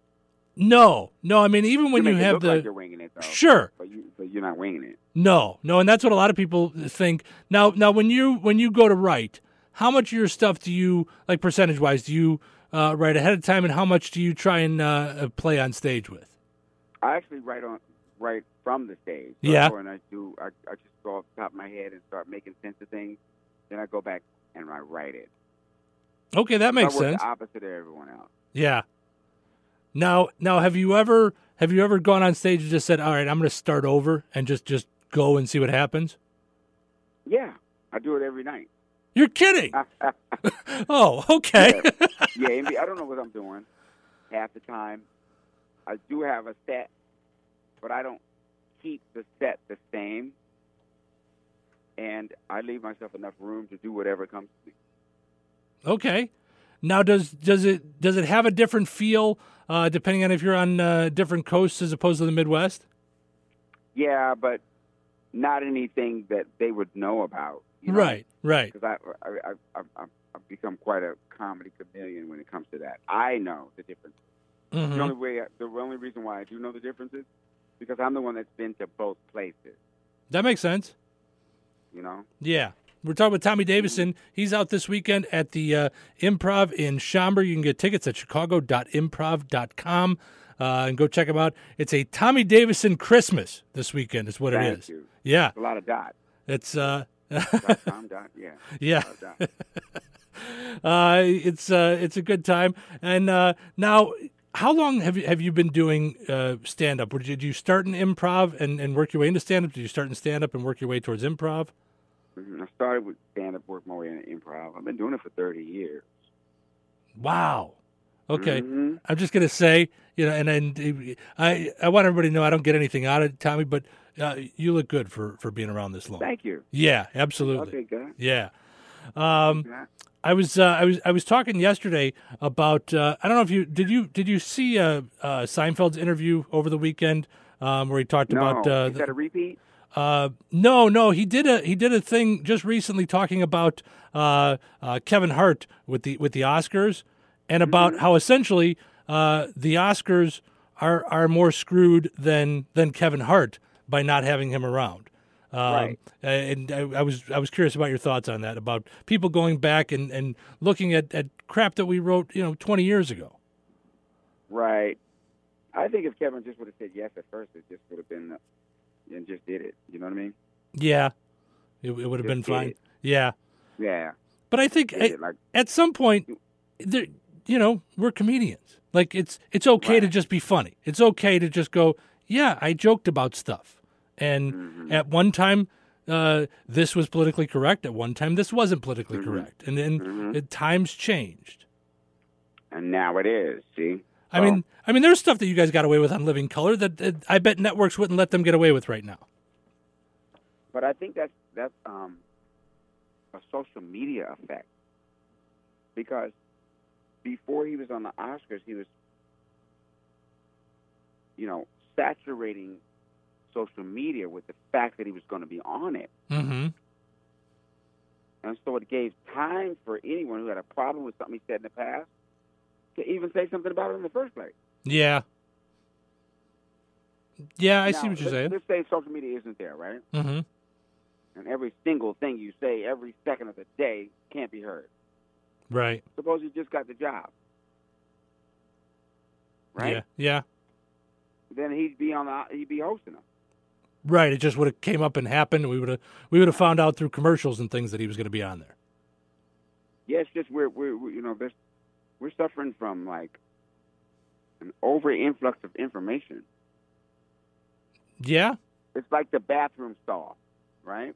[SPEAKER 4] no, no. I mean, even when
[SPEAKER 8] you
[SPEAKER 4] you
[SPEAKER 8] make it
[SPEAKER 4] have
[SPEAKER 8] look
[SPEAKER 4] the
[SPEAKER 8] like you're winging it, though.
[SPEAKER 4] sure,
[SPEAKER 8] But you, but you're not winging it.
[SPEAKER 4] no, no, and that's what a lot of people think. Now, now, when you when you go to write, how much of your stuff do you like percentage wise? Do you uh, write ahead of time, and how much do you try and uh, play on stage with?
[SPEAKER 8] I actually write on right from the stage.
[SPEAKER 4] Yeah.
[SPEAKER 8] And I do. I, I just go off the top of my head and start making sense of things. Then I go back and I write it.
[SPEAKER 4] Okay, that makes
[SPEAKER 8] I work
[SPEAKER 4] sense.
[SPEAKER 8] the opposite of everyone else.
[SPEAKER 4] Yeah. Now, now, have you ever have you ever gone on stage and just said, "All right, I'm going to start over," and just just go and see what happens?
[SPEAKER 8] Yeah, I do it every night.
[SPEAKER 4] You're kidding? Oh, okay.
[SPEAKER 8] Yeah, yeah and I don't know what I'm doing half the time. I do have a set, but I don't keep the set the same. And I leave myself enough room to do whatever comes to me.
[SPEAKER 4] Okay. Now, does does it does it have a different feel uh, depending on if you're on uh, different coasts as opposed to the Midwest?
[SPEAKER 8] Yeah, but not anything that they would know about. You know?
[SPEAKER 4] Right, right.
[SPEAKER 8] Because I, I, I, I, I've become quite a comedy chameleon when it comes to that. I know the difference.
[SPEAKER 4] Mhm.
[SPEAKER 8] The only way, the only reason why I do know the differences, because I'm the one that's been to both places.
[SPEAKER 4] That makes sense.
[SPEAKER 8] You know.
[SPEAKER 4] Yeah. We're talking with Tommy Davison. He's out this weekend at the uh, Improv in Schaumburg. You can get tickets at chicago dot improv dot com uh, and go check him out. It's a Tommy Davison Christmas this weekend is what
[SPEAKER 8] Thank
[SPEAKER 4] it is.
[SPEAKER 8] you.
[SPEAKER 4] Yeah.
[SPEAKER 8] It's a lot of dots.
[SPEAKER 4] It's, uh,
[SPEAKER 8] dot com, dot, yeah.
[SPEAKER 4] yeah.
[SPEAKER 8] A lot of dots.
[SPEAKER 4] uh, it's, uh, it's a good time. And uh, now, how long have you, have you been doing uh, stand-up? Or did you start in improv and, and work your way into stand-up? Did you start in stand-up and work your way towards improv?
[SPEAKER 8] I started with stand-up, worked my way into improv. I've been doing it for thirty years.
[SPEAKER 4] Wow. Okay.
[SPEAKER 8] Mhm.
[SPEAKER 4] I'm just gonna say, you know, and and I I want everybody to know I don't get anything out of it, Tommy, but uh, you look good for for being around this long.
[SPEAKER 8] Thank you.
[SPEAKER 4] Yeah, absolutely.
[SPEAKER 8] Okay, good.
[SPEAKER 4] Yeah. Um,
[SPEAKER 8] Yeah.
[SPEAKER 4] I was uh, I was I was talking yesterday about uh, I don't know if you did you did you see uh, uh, Seinfeld's interview over the weekend um, where he talked
[SPEAKER 8] No,
[SPEAKER 4] about uh,
[SPEAKER 8] is that a repeat?
[SPEAKER 4] Uh, no, no, he did a he did a thing just recently talking about uh, uh, Kevin Hart with the with the Oscars and about how essentially uh, the Oscars are are more screwed than than Kevin Hart by not having him around. Um,
[SPEAKER 8] Right.
[SPEAKER 4] And I, I was I was curious about your thoughts on that, about people going back and, and looking at, at crap that we wrote, you know, twenty years ago.
[SPEAKER 8] Right. I think if Kevin just would have said yes at first, it just would have been, uh, and just did it. You know what I mean?
[SPEAKER 4] Yeah, it, it would have
[SPEAKER 8] Just
[SPEAKER 4] been
[SPEAKER 8] did
[SPEAKER 4] fine.
[SPEAKER 8] it.
[SPEAKER 4] Yeah,
[SPEAKER 8] Yeah.
[SPEAKER 4] but I think
[SPEAKER 8] Did
[SPEAKER 4] at,
[SPEAKER 8] it, like,
[SPEAKER 4] at some point, there, you know, we're comedians. Like it's it's okay to
[SPEAKER 8] Right.
[SPEAKER 4] just be funny. It's okay to just go, yeah, I joked about stuff, and
[SPEAKER 8] Mhm.
[SPEAKER 4] at one time. Uh, this was politically correct. At one time, this wasn't politically
[SPEAKER 8] Mhm.
[SPEAKER 4] correct, and then
[SPEAKER 8] Mhm.
[SPEAKER 4] it, times changed.
[SPEAKER 8] and now it is. See.
[SPEAKER 4] I
[SPEAKER 8] So,
[SPEAKER 4] mean, I mean, there's stuff that you guys got away with on Living Color that, that I bet networks wouldn't let them get away with right now.
[SPEAKER 8] but I think that's that's um, a social media effect, because before he was on the Oscars, he was, you know, saturating social media with the fact that he was going to be on it.
[SPEAKER 4] Mm-hmm.
[SPEAKER 8] And so it gave time for anyone who had a problem with something he said in the past to even say something about it in the first place.
[SPEAKER 4] Yeah. Yeah, I
[SPEAKER 8] Now,
[SPEAKER 4] see what you're
[SPEAKER 8] let's,
[SPEAKER 4] saying.
[SPEAKER 8] Let's say social media isn't there, right?
[SPEAKER 4] Mm-hmm.
[SPEAKER 8] And every single thing you say every second of the day can't be heard.
[SPEAKER 4] Right.
[SPEAKER 8] Suppose you just got the job, right?
[SPEAKER 4] Yeah. Yeah.
[SPEAKER 8] Then he'd be on the he'd be hosting them.
[SPEAKER 4] Right. It just would have came up and happened. We would have we would have found out through commercials and things that he was going to be on there.
[SPEAKER 8] Yeah, it's just we're we're, we're you know this we're suffering from like an over influx of information.
[SPEAKER 4] Yeah.
[SPEAKER 8] It's like the bathroom stall, right?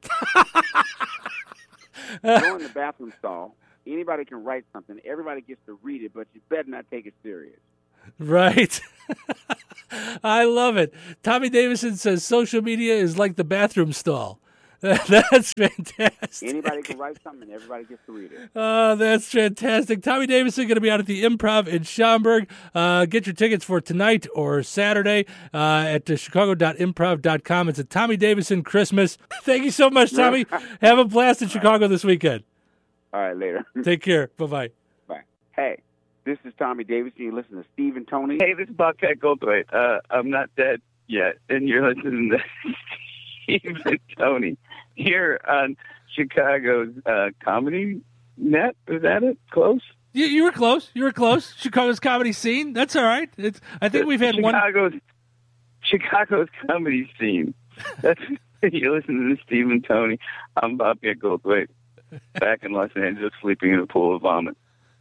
[SPEAKER 8] Go in the bathroom stall. Anybody can write something. Everybody gets to read it, but you better not take it serious.
[SPEAKER 4] Right. I love it. Tommy Davidson says social media is like the bathroom stall. That's fantastic.
[SPEAKER 8] Anybody can write something, and everybody gets to read it.
[SPEAKER 4] Oh, that's fantastic. Tommy Davidson going to be out at the Improv in Schaumburg. Uh, get your tickets for tonight or Saturday uh, at uh, chicago dot improv dot com. It's a Tommy Davidson Christmas. Thank you so much, Tommy. Have a blast in Chicago this weekend.
[SPEAKER 8] All right, later.
[SPEAKER 4] Take care. Bye-bye.
[SPEAKER 8] Bye. Hey, this is Tommy Davidson. You listen to Steve and Tony.
[SPEAKER 9] Hey, this is Bobcat Goldthwait. Uh, I'm not dead yet, and you're listening to Steve and Tony here on Chicago's uh, Comedy Net. Is that it? Close?
[SPEAKER 4] You, you were close. You were close. Chicago's comedy scene. That's all right. It's. I think we've had
[SPEAKER 9] Chicago's,
[SPEAKER 4] one.
[SPEAKER 9] Chicago's comedy scene. That's you're listening to Steve and Tony. I'm Bobcat Goldthwait, back in Los Angeles, sleeping in a pool of vomit.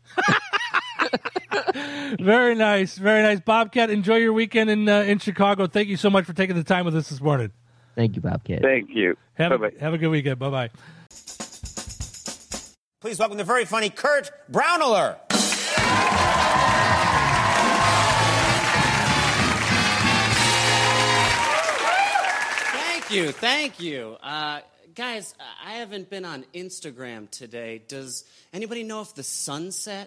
[SPEAKER 4] Very nice, very nice, Bobcat. Enjoy your weekend in uh, in Chicago. Thank you so much for taking the time with us this morning.
[SPEAKER 2] Thank you, Bobcat.
[SPEAKER 9] Thank you.
[SPEAKER 4] Have, a, have a good weekend. Bye bye.
[SPEAKER 10] Please welcome the very funny Kurt Browneler.
[SPEAKER 11] Thank you, thank you. Uh, guys, I haven't been on Instagram today. Does anybody know if the sun set?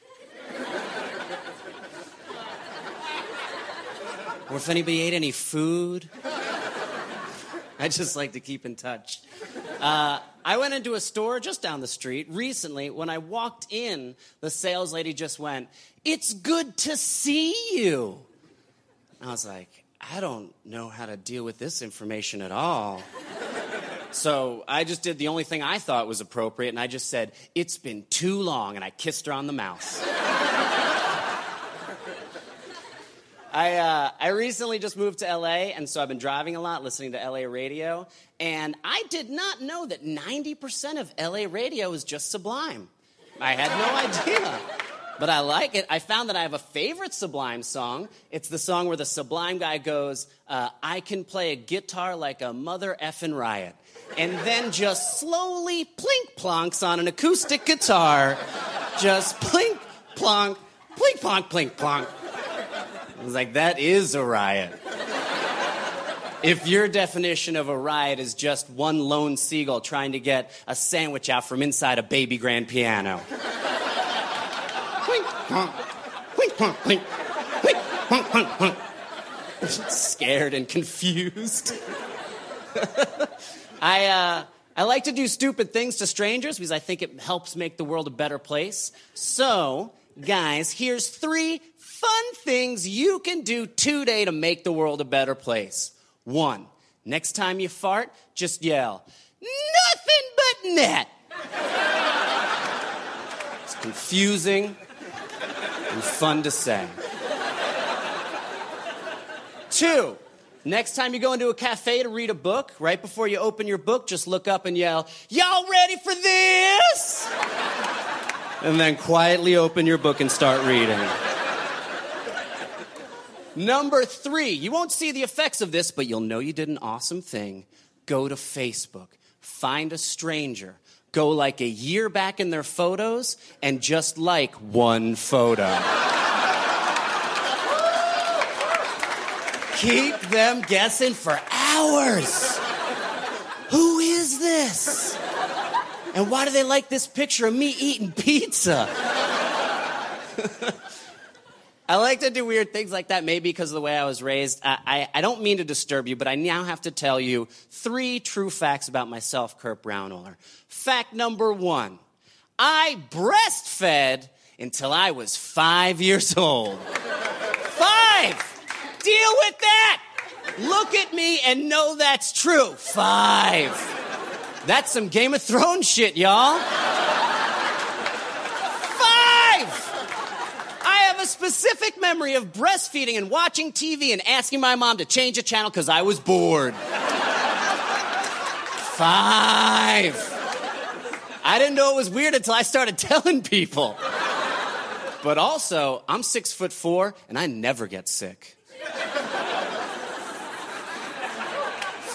[SPEAKER 11] Or if anybody ate any food? I just like to keep in touch. Uh, I went into a store just down the street recently. When I walked in, the sales lady just went, "It's good to see you." I was like, I don't know how to deal with this information at all. So I just did the only thing I thought was appropriate, and I just said, "It's been too long," and I kissed her on the mouth. I uh, I recently just moved to L A, and so I've been driving a lot, listening to L A radio, and I did not know that ninety percent of L A radio is just Sublime. I had no idea, but I like it. I found that I have a favorite Sublime song. It's the song where the Sublime guy goes, uh, "I can play a guitar like a mother effing riot," and then just slowly plink plonks on an acoustic guitar, just plink plonk, plink plonk, plink plonk. I was like, that is a riot. If your definition of a riot is just one lone seagull trying to get a sandwich out from inside a baby grand piano. Plink, plonk, plink, plonk, plink, plink, plonk, plonk, plonk. Scared and confused. I, uh, I like to do stupid things to strangers because I think it helps make the world a better place. So, guys, here's three fun things you can do today to make the world a better place. One, next time you fart, just yell, "Nothing but net." It's confusing and fun to say. Two, next time you go into a cafe to read a book, right before you open your book, just look up and yell, "Y'all ready for this?" And then quietly open your book and start reading. Number three, you won't see the effects of this, but you'll know you did an awesome thing. Go to Facebook, find a stranger, go like a year back in their photos, and just like one photo. Keep them guessing for hours. Who is this? And why do they like this picture of me eating pizza? I like to do weird things like that, maybe because of the way I was raised. I, I, I don't mean to disturb you, but I now have to tell you three true facts about myself, Kurt Browneler. Fact number one, I breastfed until I was five years old. Five! Deal with that! Look at me and know that's true. Five. That's some Game of Thrones shit, y'all. Specific memory of breastfeeding and watching T V and asking my mom to change a channel because I was bored. Five. I didn't know it was weird until I started telling people. But also, I'm six foot four and I never get sick.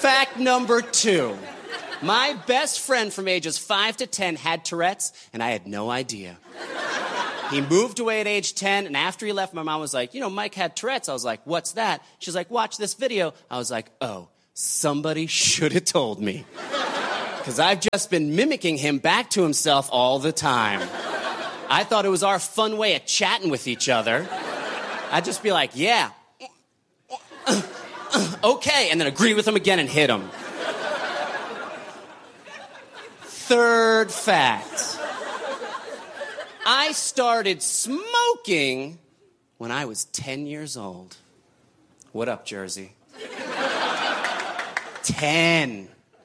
[SPEAKER 11] Fact number two. My best friend from ages five to ten had Tourette's, and I had no idea. He moved away at age ten, and after he left, my mom was like, you know, Mike had Tourette's. I was like, what's that? She's like, watch this video. I was like, oh, somebody should have told me. Because I've just been mimicking him back to himself all the time. I thought it was our fun way of chatting with each other. I'd just be like, yeah, okay, and then agree with him again and hit him. Third fact. I started smoking when I was ten years old. What up, Jersey? ten.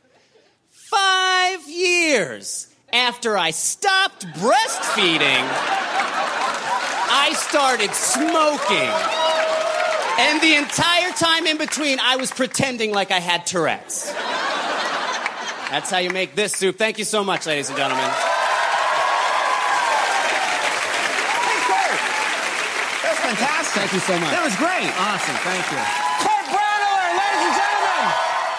[SPEAKER 11] Five years after I stopped breastfeeding, I started smoking. And the entire time in between, I was pretending like I had Tourette's. That's how you make this soup. Thank you so much, ladies and gentlemen.
[SPEAKER 10] That was fantastic.
[SPEAKER 11] Thank you so much.
[SPEAKER 10] That was great.
[SPEAKER 11] Awesome. Thank you.
[SPEAKER 10] Kurt Braunohler, ladies and gentlemen.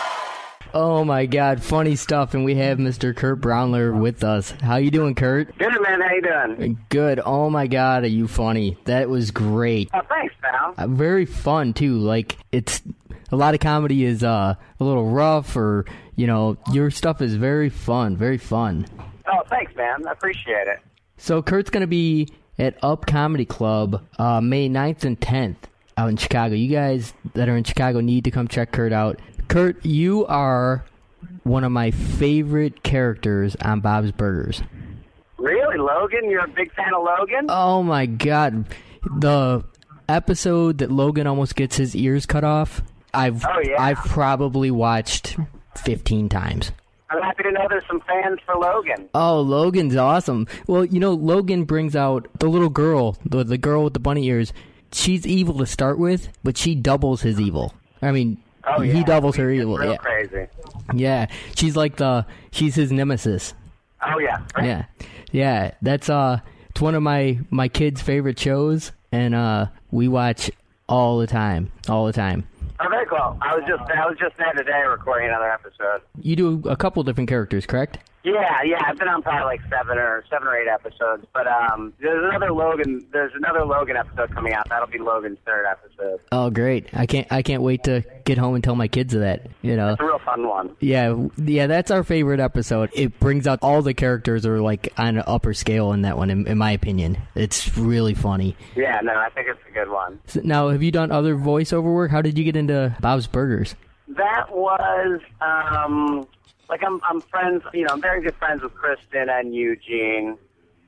[SPEAKER 2] Oh my God, funny stuff, and we have Mister Kurt Braunohler with us. How you doing, Kurt?
[SPEAKER 12] Good, man. How you doing?
[SPEAKER 2] Good. Oh my God, are you funny? That was great.
[SPEAKER 12] Oh, thanks, pal.
[SPEAKER 2] Uh, very fun too. Like, it's a lot of comedy is uh, a little rough, or you know, your stuff is very fun, very fun.
[SPEAKER 12] Oh, thanks, man. I appreciate it.
[SPEAKER 2] So Kurt's gonna be at Up Comedy Club uh, May ninth and tenth out in Chicago. You guys that are in Chicago need to come check Kurt out. Kurt, you are one of my favorite characters on Bob's Burgers.
[SPEAKER 12] Really, Logan? You're a big fan of Logan?
[SPEAKER 2] Oh my God, the episode that Logan almost gets his ears cut off. I've
[SPEAKER 12] oh, yeah.
[SPEAKER 2] I've probably watched fifteen times.
[SPEAKER 12] I'm happy to know there's some fans for Logan.
[SPEAKER 2] Oh, Logan's awesome. Well, you know, Logan brings out the little girl, the the girl with the bunny ears. She's evil to start with, but she doubles his evil. I mean,
[SPEAKER 12] oh, yeah.
[SPEAKER 2] he doubles her
[SPEAKER 12] He's
[SPEAKER 2] evil.
[SPEAKER 12] Real
[SPEAKER 2] Yeah.
[SPEAKER 12] crazy.
[SPEAKER 2] Yeah, she's like the she's his nemesis.
[SPEAKER 12] Oh yeah.
[SPEAKER 2] Yeah, yeah. That's uh, it's one of my my kids' favorite shows, and uh, we watch all the time, all the time.
[SPEAKER 12] Oh, very cool. I was just I was just there today recording another episode.
[SPEAKER 2] You do a couple different characters, correct?
[SPEAKER 12] Yeah, yeah. I've been on probably like seven or seven or eight episodes. But um, there's another Logan. There's another Logan episode coming out. That'll be Logan's third episode.
[SPEAKER 2] Oh, great! I can't I can't wait to get home and tell my kids that. You know,
[SPEAKER 12] it's a real fun one.
[SPEAKER 2] Yeah, yeah. That's our favorite episode. It brings out all the characters are like on an upper scale in that one, in, in my opinion. It's really funny.
[SPEAKER 12] Yeah, no, I think it's a good one.
[SPEAKER 2] So now, have you done other voiceover work? How did you get into Bob's Burgers?
[SPEAKER 12] That was um. Like, I'm I'm friends, you know, I'm very good friends with Kristen and Eugene,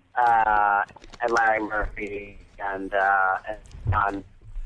[SPEAKER 12] uh, and Larry Murphy, and, uh, and John,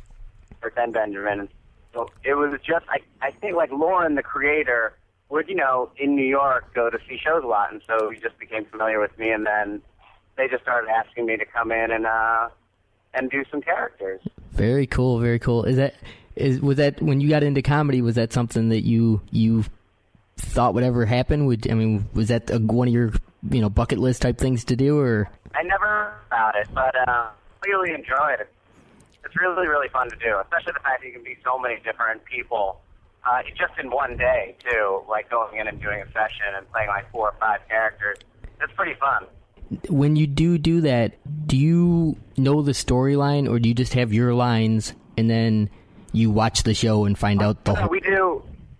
[SPEAKER 12] and Benjamin. So it was just, I, I think, like, Lauren, the creator, would, you know, in New York, go to see shows a lot, and so he just became familiar with me, and then they just started asking me to come in and, uh, and do some characters.
[SPEAKER 2] Very cool, very cool. Is that, is, was that, when you got into comedy, was that something that you, you thought would ever happen? Would I mean, was that a, one of your, you know, bucket list type things to do, or?
[SPEAKER 12] I never thought it, but uh, really enjoyed it. It's really, really fun to do, especially the fact that you can be so many different people, uh, just in one day too. Like going in and doing a session and playing like four or five characters. It's pretty fun.
[SPEAKER 2] When you do do that, do you know the storyline, or do you just have your lines and then you watch the show and find out the
[SPEAKER 12] whole? We do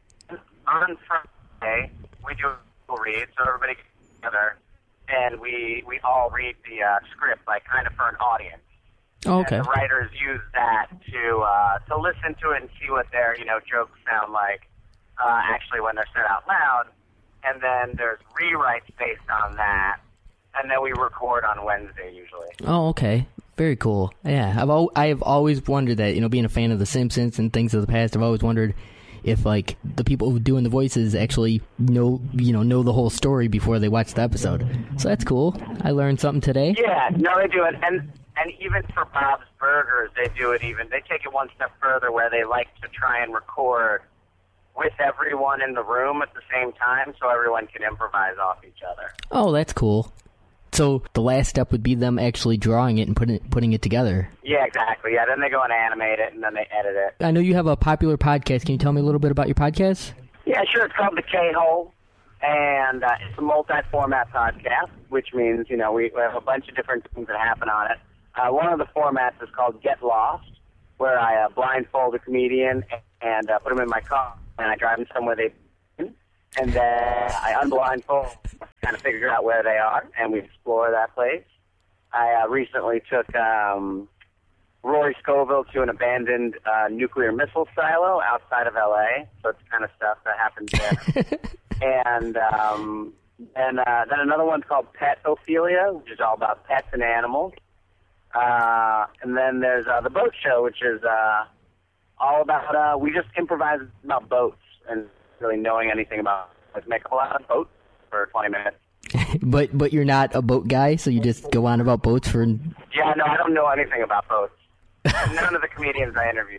[SPEAKER 12] on Friday. We do a read, so everybody gets together, and we we all read the uh, script, like kind of for an audience.
[SPEAKER 2] Oh, okay.
[SPEAKER 12] And the writers use that to uh, to listen to it and see what their you know jokes sound like uh, actually when they're said out loud, and then there's rewrites based on that, and then we record on Wednesday usually.
[SPEAKER 2] Oh, okay. Very cool. Yeah, I've al- I have always wondered that, you know, being a fan of The Simpsons and things of the past, I've always wondered if, like, the people who doing the voices actually know, you know, know the whole story before they watch the episode. So that's cool. I learned something today.
[SPEAKER 12] Yeah, no, they do it. And and even for Bob's Burgers, they do it even. They take it one step further where they like to try and record with everyone in the room at the same time so everyone can improvise off each other.
[SPEAKER 2] Oh, that's cool. So the last step would be them actually drawing it and putting it, putting it together.
[SPEAKER 12] Yeah, exactly. Yeah, then they go and animate it, and then they edit it.
[SPEAKER 2] I know you have a popular podcast. Can you tell me a little bit about your podcast?
[SPEAKER 12] Yeah, sure. It's called The K-Hole, and uh, it's a multi-format podcast, which means, you know, we, we have a bunch of different things that happen on it. Uh, one of the formats is called Get Lost, where I uh, blindfold a comedian and uh, put them in my car, and I drive them somewhere they've been, and then I unblindfold, kind of figure out where they are, and we explore that place. I uh, recently took um, Rory Scovel to an abandoned uh, nuclear missile silo outside of L A, so it's the kind of stuff that happens there. and um, and uh, then another one's called Pet Ophelia, which is all about pets and animals. Uh, and then there's uh, The Boat Show, which is uh, all about, uh, we just improvise about boats and really knowing anything about, let's make a lot of boats for twenty minutes.
[SPEAKER 2] but but you're not a boat guy, so you just go on about boats for...
[SPEAKER 12] Yeah, no, I don't know anything about boats. None of the comedians I interview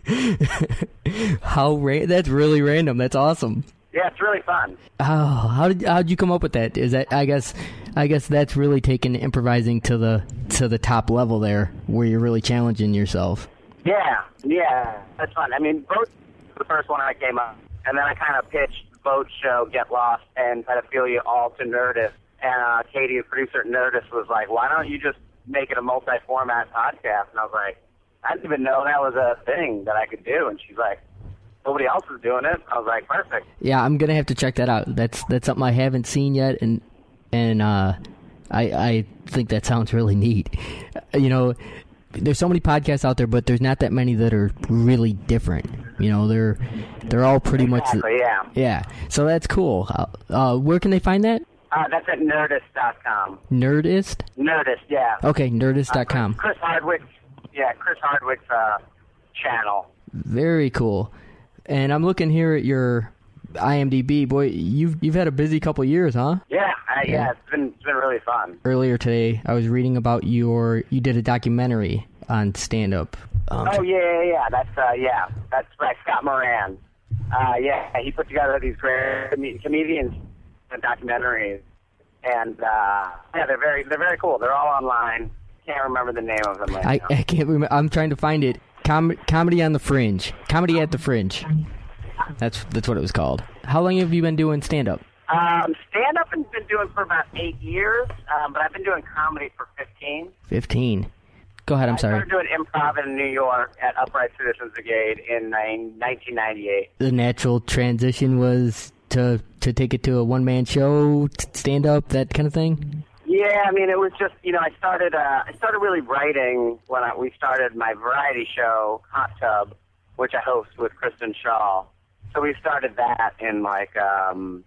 [SPEAKER 12] do.
[SPEAKER 2] How ra- That's really random. That's awesome.
[SPEAKER 12] Yeah, it's really fun.
[SPEAKER 2] Oh, how did how'd you come up with that? Is that I guess I guess that's really taking improvising to the to the top level there, where you're really challenging yourself.
[SPEAKER 12] Yeah, yeah, that's fun. I mean, boat was the first one I came up, and then I kind of pitched Boat Show, Get Lost, and Pedophilia all to Nerdist. And uh, Katie, the producer at Nerdist, was like, "Why don't you just make it a multi-format podcast?" And I was like, "I didn't even know that was a thing that I could do." And she's like, "Nobody else is doing it." I was like, "Perfect."
[SPEAKER 2] Yeah, I'm gonna have to check that out. That's that's something I haven't seen yet, and and uh, I I think that sounds really neat. You know, there's so many podcasts out there, but there's not that many that are really different. You know, they're they're all pretty
[SPEAKER 12] exactly,
[SPEAKER 2] much
[SPEAKER 12] yeah.
[SPEAKER 2] Yeah, so that's cool. Uh, uh, where can they find that?
[SPEAKER 12] Uh, that's at Nerdist dot com.
[SPEAKER 2] Nerdist?
[SPEAKER 12] Nerdist, yeah.
[SPEAKER 2] Okay, Nerdist dot com.
[SPEAKER 12] Uh, Chris Hardwick, yeah, Chris Hardwick's uh, channel.
[SPEAKER 2] Very cool. And I'm looking here at your I M D B. Boy, you've you've had a busy couple years, huh?
[SPEAKER 12] Yeah, uh, yeah,
[SPEAKER 2] Yeah.
[SPEAKER 12] it's been it's been really fun.
[SPEAKER 2] Earlier today, I was reading about your you did a documentary on stand-up. Um,
[SPEAKER 12] oh yeah, yeah, yeah. That's uh, yeah, that's right. Scott Moran. Uh, yeah, he put together these great com- comedians and documentaries, and uh, yeah, they're very they're very cool. They're all online. Can't remember the name of them right
[SPEAKER 2] I,
[SPEAKER 12] now.
[SPEAKER 2] I can't remember. I'm trying to find it. Com- comedy on the Fringe. Comedy at the Fringe. That's that's what it was called. How long have you been doing stand-up?
[SPEAKER 12] Um, stand up I've been doing for about eight years, um, but I've been doing comedy for fifteen.
[SPEAKER 2] Fifteen. Go ahead. I'm
[SPEAKER 12] I
[SPEAKER 2] sorry.
[SPEAKER 12] started doing improv in New York at Upright Citizens Brigade in nineteen ninety-eight.
[SPEAKER 2] The natural transition was to to take it to a one-man show, t- stand-up, that kind of thing.
[SPEAKER 12] Yeah, I mean, it was just, you know, I started uh, I started really writing when I, we started my variety show, Hot Tub, which I host with Kristen Shaw. So we started that in, like, um,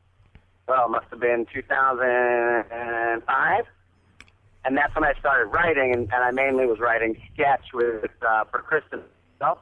[SPEAKER 12] well, it must have been two thousand five. And that's when I started writing, and, and I mainly was writing sketch with uh, for Kristen herself.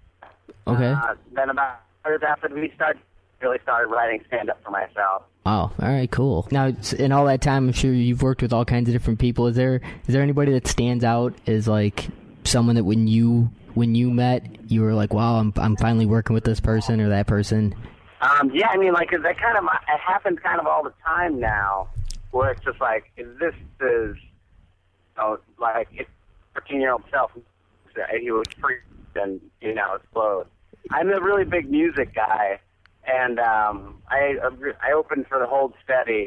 [SPEAKER 2] Okay.
[SPEAKER 12] Uh, then about years after we started, really started writing stand-up for myself.
[SPEAKER 2] Oh, all right, cool. Now, s- in all that time, I'm sure you've worked with all kinds of different people. Is there is there anybody that stands out as like someone that when you when you met, you were like, wow, I'm I'm finally working with this person or that person?
[SPEAKER 12] Um, yeah, I mean, like, that kind of, it happens kind of all the time now, where it's just like, if this is, you know, like, if fourteen-year-old self, he was free, and, you know, explode. I'm a really big music guy, and um, I I opened for the Hold Steady,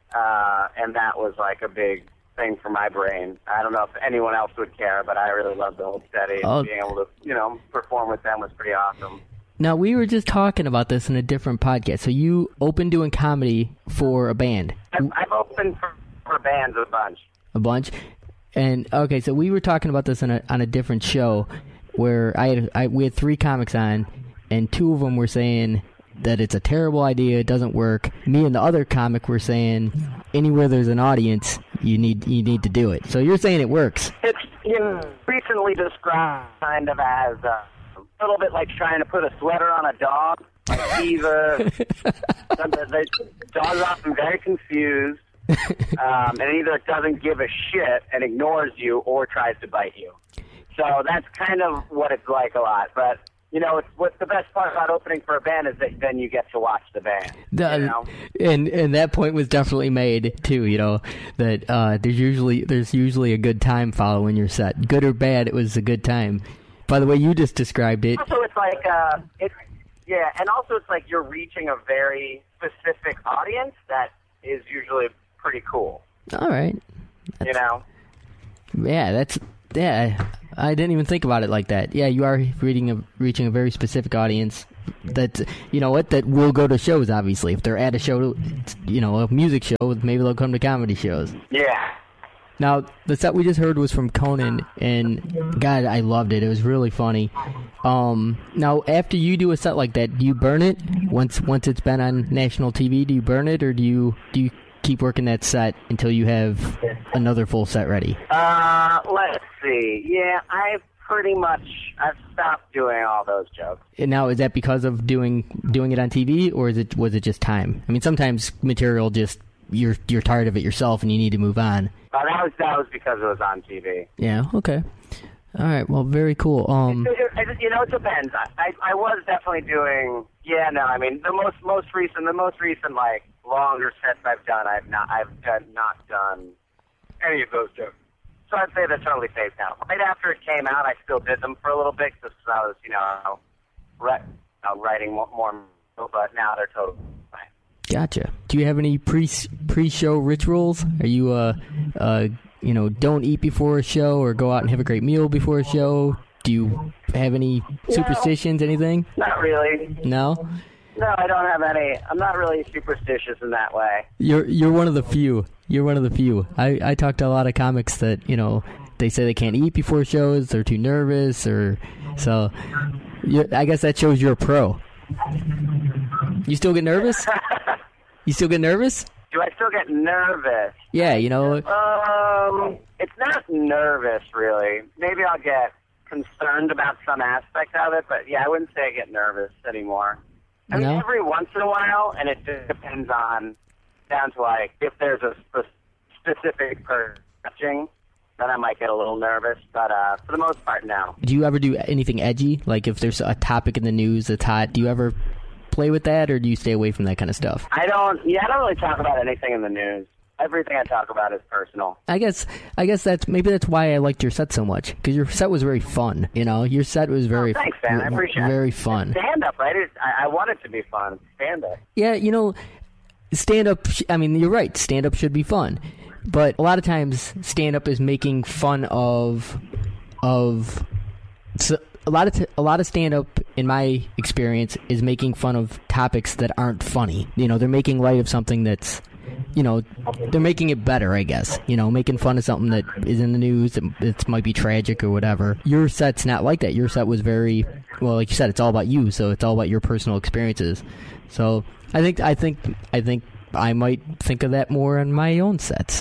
[SPEAKER 12] uh, and that was, like, a big thing for my brain. I don't know if anyone else would care, but I really loved the Hold Steady,
[SPEAKER 2] Oh.
[SPEAKER 12] and being able to, you know, perform with them was pretty awesome.
[SPEAKER 2] Now, we were just talking about this in a different podcast. So you opened doing comedy for a band.
[SPEAKER 12] I've, I've opened for, for bands a bunch.
[SPEAKER 2] A bunch. And okay, so we were talking about this on a on a different show where I had I, we had three comics on, and two of them were saying that it's a terrible idea, it doesn't work. Me and the other comic were saying anywhere there's an audience, you need you need to do it. So you're saying it works.
[SPEAKER 12] It's, you know, recently described kind of as uh, a little bit like trying to put a sweater on a dog. Like either the, the dog's often very confused, um, and either doesn't give a shit and ignores you, or tries to bite you. So that's kind of what it's like a lot. But you know, it's, what's the best part about opening for a band is that then you get to watch the band.
[SPEAKER 2] The-
[SPEAKER 12] you know?
[SPEAKER 2] And and that point was definitely made too. You know that uh, there's usually there's usually a good time following your set, good or bad. It was a good time. By the way, you just described it.
[SPEAKER 12] Also, it's like uh, it's Yeah, and also it's like you're reaching a very specific audience that is usually pretty cool.
[SPEAKER 2] All right.
[SPEAKER 12] You know?
[SPEAKER 2] Yeah, that's yeah. I didn't even think about it like that. Yeah, you are reading a, reaching a very specific audience. That you know what that will go to shows. Obviously, if they're at a show, you know, a music show, maybe they'll come to comedy shows.
[SPEAKER 12] Yeah.
[SPEAKER 2] Now, the set we just heard was from Conan, and God, I loved it. It was really funny. Um, now, after you do a set like that, do you burn it once once it's been on national T V? Do you burn it, or do you do you keep working that set until you have another full set ready?
[SPEAKER 12] Uh, let's see. Yeah, I've pretty much I've stopped doing all those jokes.
[SPEAKER 2] And now, is that because of doing doing it on T V, or is it was it just time? I mean, sometimes material just you're you're tired of it yourself and you need to move on.
[SPEAKER 12] Uh, that was that was because it was on T V.
[SPEAKER 2] Yeah. Okay. All right. Well, very cool. Um,
[SPEAKER 12] it, it, it, you know, it depends. I, I I was definitely doing. Yeah. No. I mean, the most most recent the most recent like longer sets I've done. I've not I've done, not done any of those jokes. So I'd say they're totally phased out. Right after it came out, I still did them for a little bit because I was, you know, re- uh, writing more, more, but now they're totally fine.
[SPEAKER 2] Gotcha. Do you have any pre pre show rituals? Are you uh uh you know don't eat before a show or go out and have a great meal before a show? Do you have any superstitions? No, anything?
[SPEAKER 12] Not really.
[SPEAKER 2] No.
[SPEAKER 12] No, I don't have any. I'm not really superstitious in that way.
[SPEAKER 2] You're you're one of the few. You're one of the few. I, I talk to a lot of comics that, you know, they say they can't eat before shows, they're too nervous, or so. I guess that shows you're a pro. You still get nervous? You still get nervous?
[SPEAKER 12] Do I still get nervous?
[SPEAKER 2] Yeah, you know.
[SPEAKER 12] Um, it's not nervous, really. Maybe I'll get concerned about some aspect of it, but yeah, I wouldn't say I get nervous anymore. I mean,
[SPEAKER 2] no?
[SPEAKER 12] Every once in a while, and it just depends on, down to like, if there's a sp- specific person watching, then I might get a little nervous, but uh, for the most part, no.
[SPEAKER 2] Do you ever do anything edgy? Like if there's a topic in the news that's hot, do you ever play with that, or do you stay away from that kind of stuff?
[SPEAKER 12] I don't, yeah, I don't really talk about anything in the news. Everything I talk about is personal.
[SPEAKER 2] I guess I guess that's maybe that's why I liked your set so much, because your set was very fun. You know, your set was very
[SPEAKER 12] oh, thanks, man. I appreciate
[SPEAKER 2] very
[SPEAKER 12] it.
[SPEAKER 2] fun.
[SPEAKER 12] Stand up, right? It, I, I want it to be fun. Stand up.
[SPEAKER 2] Yeah, you know, stand up. I mean, you're right. Stand up should be fun, but a lot of times stand up is making fun of of. So, a lot of t- a lot of stand up, in my experience, is making fun of topics that aren't funny. You know, they're making light of something that's. You know, they're making it better, I guess. You know, making fun of something that is in the news that it might be tragic or whatever. Your set's not like that. Your set was very, well, like you said, it's all about you, so it's all about your personal experiences. So I think, I think, I think I might think of that more in my own sets,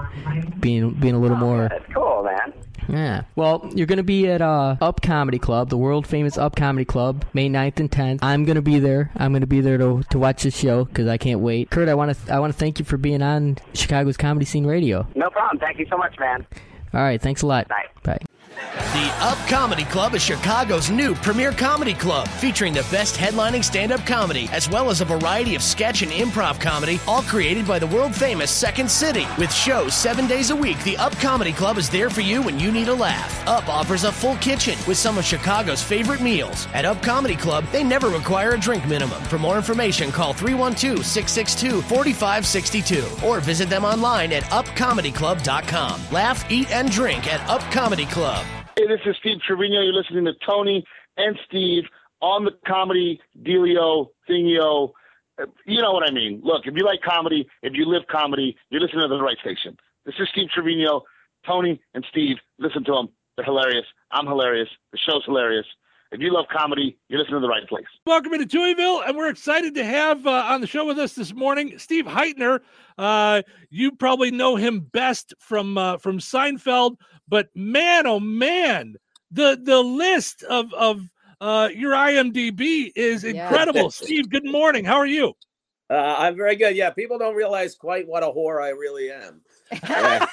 [SPEAKER 2] being being a little more.
[SPEAKER 12] That's cool, man.
[SPEAKER 2] Yeah. Well, you're going to be at uh, Up Comedy Club, the world famous Up Comedy Club, May ninth and tenth. I'm going to be there. I'm going to be there to to watch the show because I can't wait. Kurt, I want to I want to thank you for being on Chicago's Comedy Scene Radio.
[SPEAKER 12] No problem. Thank you so much, man.
[SPEAKER 2] All right. Thanks a lot.
[SPEAKER 12] Bye.
[SPEAKER 2] Bye.
[SPEAKER 13] The Up Comedy Club is Chicago's new premier comedy club, featuring the best headlining stand-up comedy, as well as a variety of sketch and improv comedy, all created by the world-famous Second City. With shows seven days a week, the Up Comedy Club is there for you when you need a laugh. Up offers a full kitchen with some of Chicago's favorite meals. At Up Comedy Club, they never require a drink minimum. For more information, call three one two, six six two, four five six two or visit them online at up comedy club dot com. Laugh, eat, and drink at Up Comedy Club.
[SPEAKER 14] Hey, this is Steve Trevino. You're listening to Tony and Steve on the comedy dealio thingio. You know what I mean. Look, if you like comedy, if you live comedy, you're listening to the right station. This is Steve Trevino. Tony and Steve, listen to them. They're hilarious. I'm hilarious. The show's hilarious. If you love comedy, you're listening to the right place.
[SPEAKER 4] Welcome into Tuieville, and we're excited to have uh, on the show with us this morning Steve Heitner. Uh, you probably know him best from uh, from Seinfeld, but man, oh man, the the list of of uh, your I M D B is incredible. Yeah. Steve, good morning. How are you?
[SPEAKER 15] Uh, I'm very good. Yeah, people don't realize quite what a whore I really am. Uh,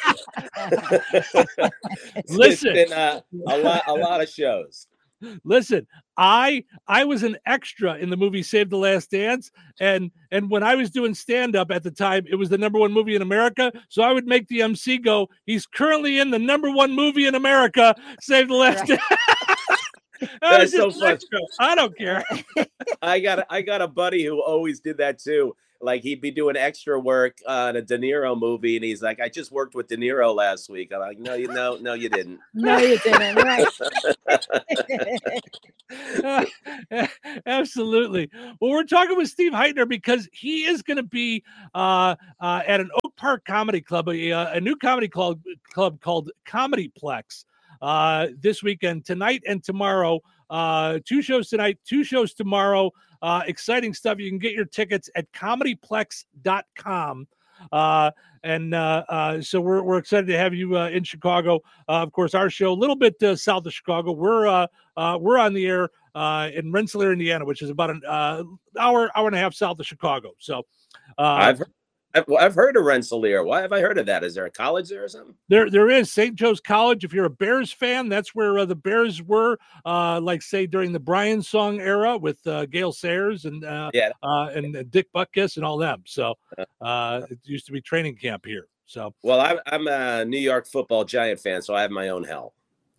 [SPEAKER 4] Listen,
[SPEAKER 15] it's been uh, a lot, a lot of shows.
[SPEAKER 4] Listen, I I was an extra in the movie Save the Last Dance, and and when I was doing stand-up at the time, it was the number one movie in America, so I would make the M C go, he's currently in the number one movie in America, Save the Last
[SPEAKER 15] right.
[SPEAKER 4] Dance. That was
[SPEAKER 15] That's so
[SPEAKER 4] just
[SPEAKER 15] fun.
[SPEAKER 4] extra. I don't care.
[SPEAKER 15] I got a, I got a buddy who always did that too. Like he'd be doing extra work on a De Niro movie, and he's like, "I just worked with De Niro last week." I'm like, "No, you no, no, you didn't."
[SPEAKER 6] No, you didn't. Right.
[SPEAKER 4] Uh, absolutely. Well, we're talking with Steve Heitner because he is going to be uh, uh, at an Oak Park Comedy Club, a, a new comedy club, club called Comedyplex uh, this weekend, tonight and tomorrow. Uh, two shows tonight, two shows tomorrow. Uh, exciting stuff. You can get your tickets at comedyplex dot com. Uh, and uh, uh, so we're, we're excited to have you uh, in Chicago. Uh, of course, our show a little bit uh, south of Chicago. We're uh, uh, we're on the air uh, in Rensselaer, Indiana, which is about an uh, hour hour and a half south of Chicago. So uh,
[SPEAKER 15] I've heard, I've, I've heard of Rensselaer. Why have I heard of that? Is there a college there or something?
[SPEAKER 4] There, there is Saint Joe's College. If you're a Bears fan, that's where uh, the Bears were, uh, like say during the Brian Song era with uh, Gale Sayers and uh,
[SPEAKER 15] yeah,
[SPEAKER 4] uh, and uh, Dick Butkus and all them. So uh, it used to be training camp here. So
[SPEAKER 15] well, I'm I'm a New York Football Giant fan, so I have my own hell.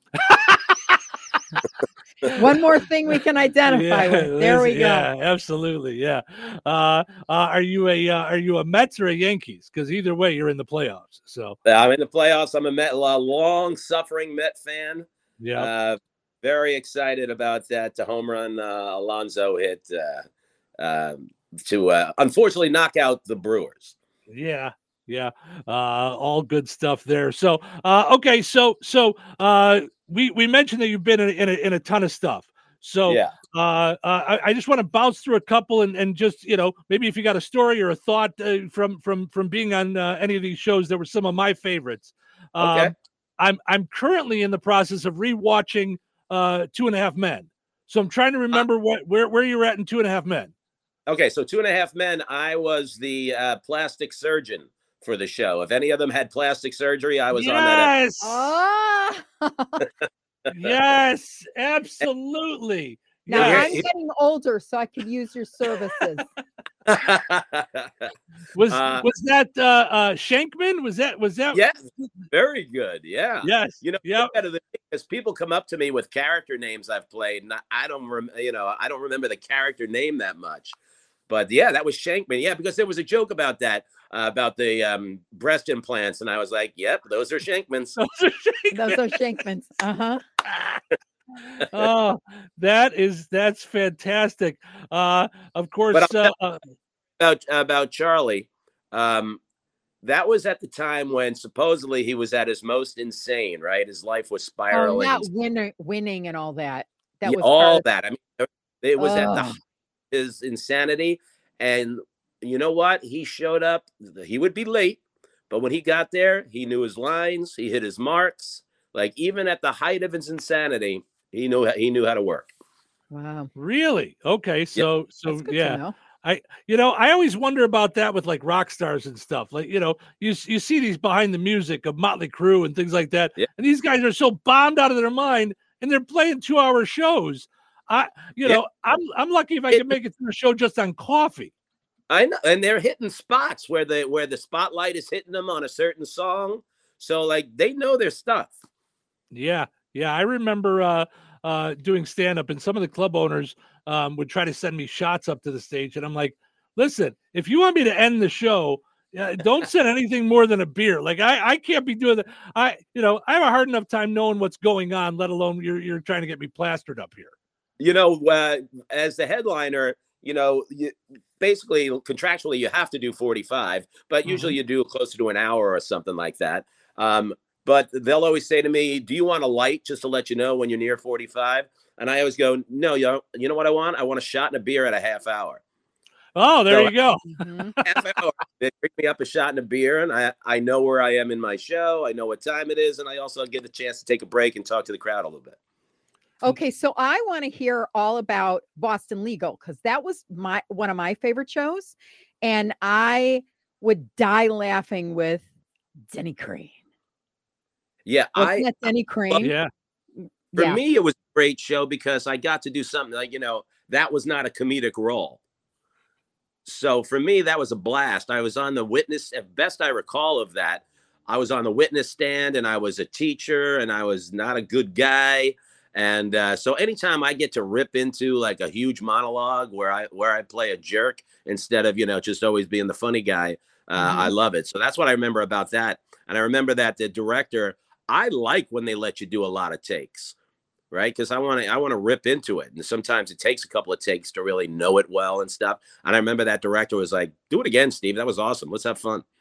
[SPEAKER 6] One more thing we can identify
[SPEAKER 4] yeah,
[SPEAKER 6] with. There we
[SPEAKER 4] yeah,
[SPEAKER 6] go.
[SPEAKER 4] Absolutely, yeah. Uh, uh, are you a uh, are you a Mets or a Yankees? Because either way, you're in the playoffs. So
[SPEAKER 15] I'm in the playoffs. I'm a Met, a long-suffering Met fan.
[SPEAKER 4] Yeah,
[SPEAKER 15] uh, very excited about that home run uh, Alonso hit uh, uh, to uh, unfortunately knock out the Brewers.
[SPEAKER 4] Yeah. Yeah, uh, all good stuff there. So, uh, okay, so so uh, we we mentioned that you've been in a, in a, in a ton of stuff. So,
[SPEAKER 15] yeah.
[SPEAKER 4] uh, uh, I, I just want to bounce through a couple and, and just you know maybe if you got a story or a thought uh, from from from being on uh, any of these shows that were some of my favorites. Um,
[SPEAKER 15] okay.
[SPEAKER 4] I'm I'm currently in the process of rewatching uh, Two and a Half Men. So I'm trying to remember what where where you're at in Two and a Half Men.
[SPEAKER 15] Okay, so Two and a Half Men. I was the uh, plastic surgeon for the show. If any of them had plastic surgery, I was
[SPEAKER 4] yes!
[SPEAKER 15] on that.
[SPEAKER 6] Oh.
[SPEAKER 4] Yes, absolutely.
[SPEAKER 6] Now
[SPEAKER 4] yes.
[SPEAKER 6] I'm getting older, so I could use your services.
[SPEAKER 4] was
[SPEAKER 15] uh,
[SPEAKER 4] was that uh, uh, Shankman? Was that was that?
[SPEAKER 15] Yes, very good. Yeah.
[SPEAKER 4] Yes.
[SPEAKER 15] You know,
[SPEAKER 4] yeah.
[SPEAKER 15] Because people come up to me with character names I've played, and I don't, rem- you know, I don't remember the character name that much. But yeah, that was Shankman. Yeah, because there was a joke about that, uh, about the um, breast implants, and I was like, "Yep, those are Shankmans."
[SPEAKER 4] Those are Shankmans.
[SPEAKER 6] Those are Shankmans. Uh huh.
[SPEAKER 4] Oh, that is that's fantastic. Uh, of course,
[SPEAKER 15] But
[SPEAKER 4] uh, uh,
[SPEAKER 15] about about Charlie, um, that was at the time when supposedly he was at his most insane. Right, his life was
[SPEAKER 6] Oh,
[SPEAKER 15] spiraling.
[SPEAKER 6] not winning, winning, and all that. That
[SPEAKER 15] Yeah,
[SPEAKER 6] was
[SPEAKER 15] all
[SPEAKER 6] part of-
[SPEAKER 15] that. I mean, it was at the
[SPEAKER 6] Ugh.
[SPEAKER 15] his insanity, and you know what? He showed up. He would be late, but when he got there, he knew his lines. He hit his marks. Like even at the height of his insanity, he knew he knew how to work.
[SPEAKER 6] Wow.
[SPEAKER 4] really? Okay, so so
[SPEAKER 6] That's good to
[SPEAKER 4] yeah.
[SPEAKER 6] know.
[SPEAKER 4] I, you know, I always wonder about that with like rock stars and stuff. Like, you know, you you see these behind the music of Motley Crue and things like that,
[SPEAKER 15] Yeah.
[SPEAKER 4] and these guys are so bombed out of their mind, and they're playing two-hour shows. I, you
[SPEAKER 15] Yeah.
[SPEAKER 4] know, I'm I'm lucky if I can make it through a show just on coffee.
[SPEAKER 15] I know, and they're hitting spots where the where the spotlight is hitting them on a certain song. So like they know their stuff.
[SPEAKER 4] Yeah, yeah. I remember uh, uh, doing stand-up, and some of the club owners um, would try to send me shots up to the stage, and I'm like, listen, if you want me to end the show, uh, don't send anything more than a beer. Like I, I can't be doing that. I, you know, I have a hard enough time knowing what's going on, let alone you're you're trying to get me plastered up here.
[SPEAKER 15] You know, uh, as the headliner, you know, you, basically contractually you have to do forty-five, but usually you do closer to an hour or something like that. Um, but they'll always say to me, "Do you want a light just to let you know when you're near forty-five?" And I always go, "No, you know, you know what I want? I want a shot and a beer at a half hour."
[SPEAKER 4] Oh, there
[SPEAKER 15] So
[SPEAKER 4] you go.
[SPEAKER 15] half hour. They bring me up a shot and a beer, and I, I know where I am in my show. I know what time it is, and I also get the chance to take a break and talk to the crowd a little bit.
[SPEAKER 6] Okay, so I want to hear all about Boston Legal because that was my one of my favorite shows, and I would die laughing with Denny Crane.
[SPEAKER 15] Yeah,
[SPEAKER 6] Wasn't
[SPEAKER 15] I
[SPEAKER 6] that Denny Crane?
[SPEAKER 4] Yeah.
[SPEAKER 15] For
[SPEAKER 6] Yeah.
[SPEAKER 15] me, it was a great show because I got to do something like, you know, that was not a comedic role. So for me, that was a blast. I was on the witness, at best I recall of that, I was on the witness stand and I was a teacher and I was not a good guy. And uh, so anytime I get to rip into like a huge monologue where I where I play a jerk instead of, you know, just always being the funny guy, uh,
[SPEAKER 16] Mhm.
[SPEAKER 15] I love it. So that's what I remember about that. And I remember that the director, I like when they let you do a lot of takes, right? Because I want to I want to rip into it. And sometimes it takes a couple of takes to really know it well and stuff. And I remember that director was like, do it again, Steve. That was awesome. Let's have fun.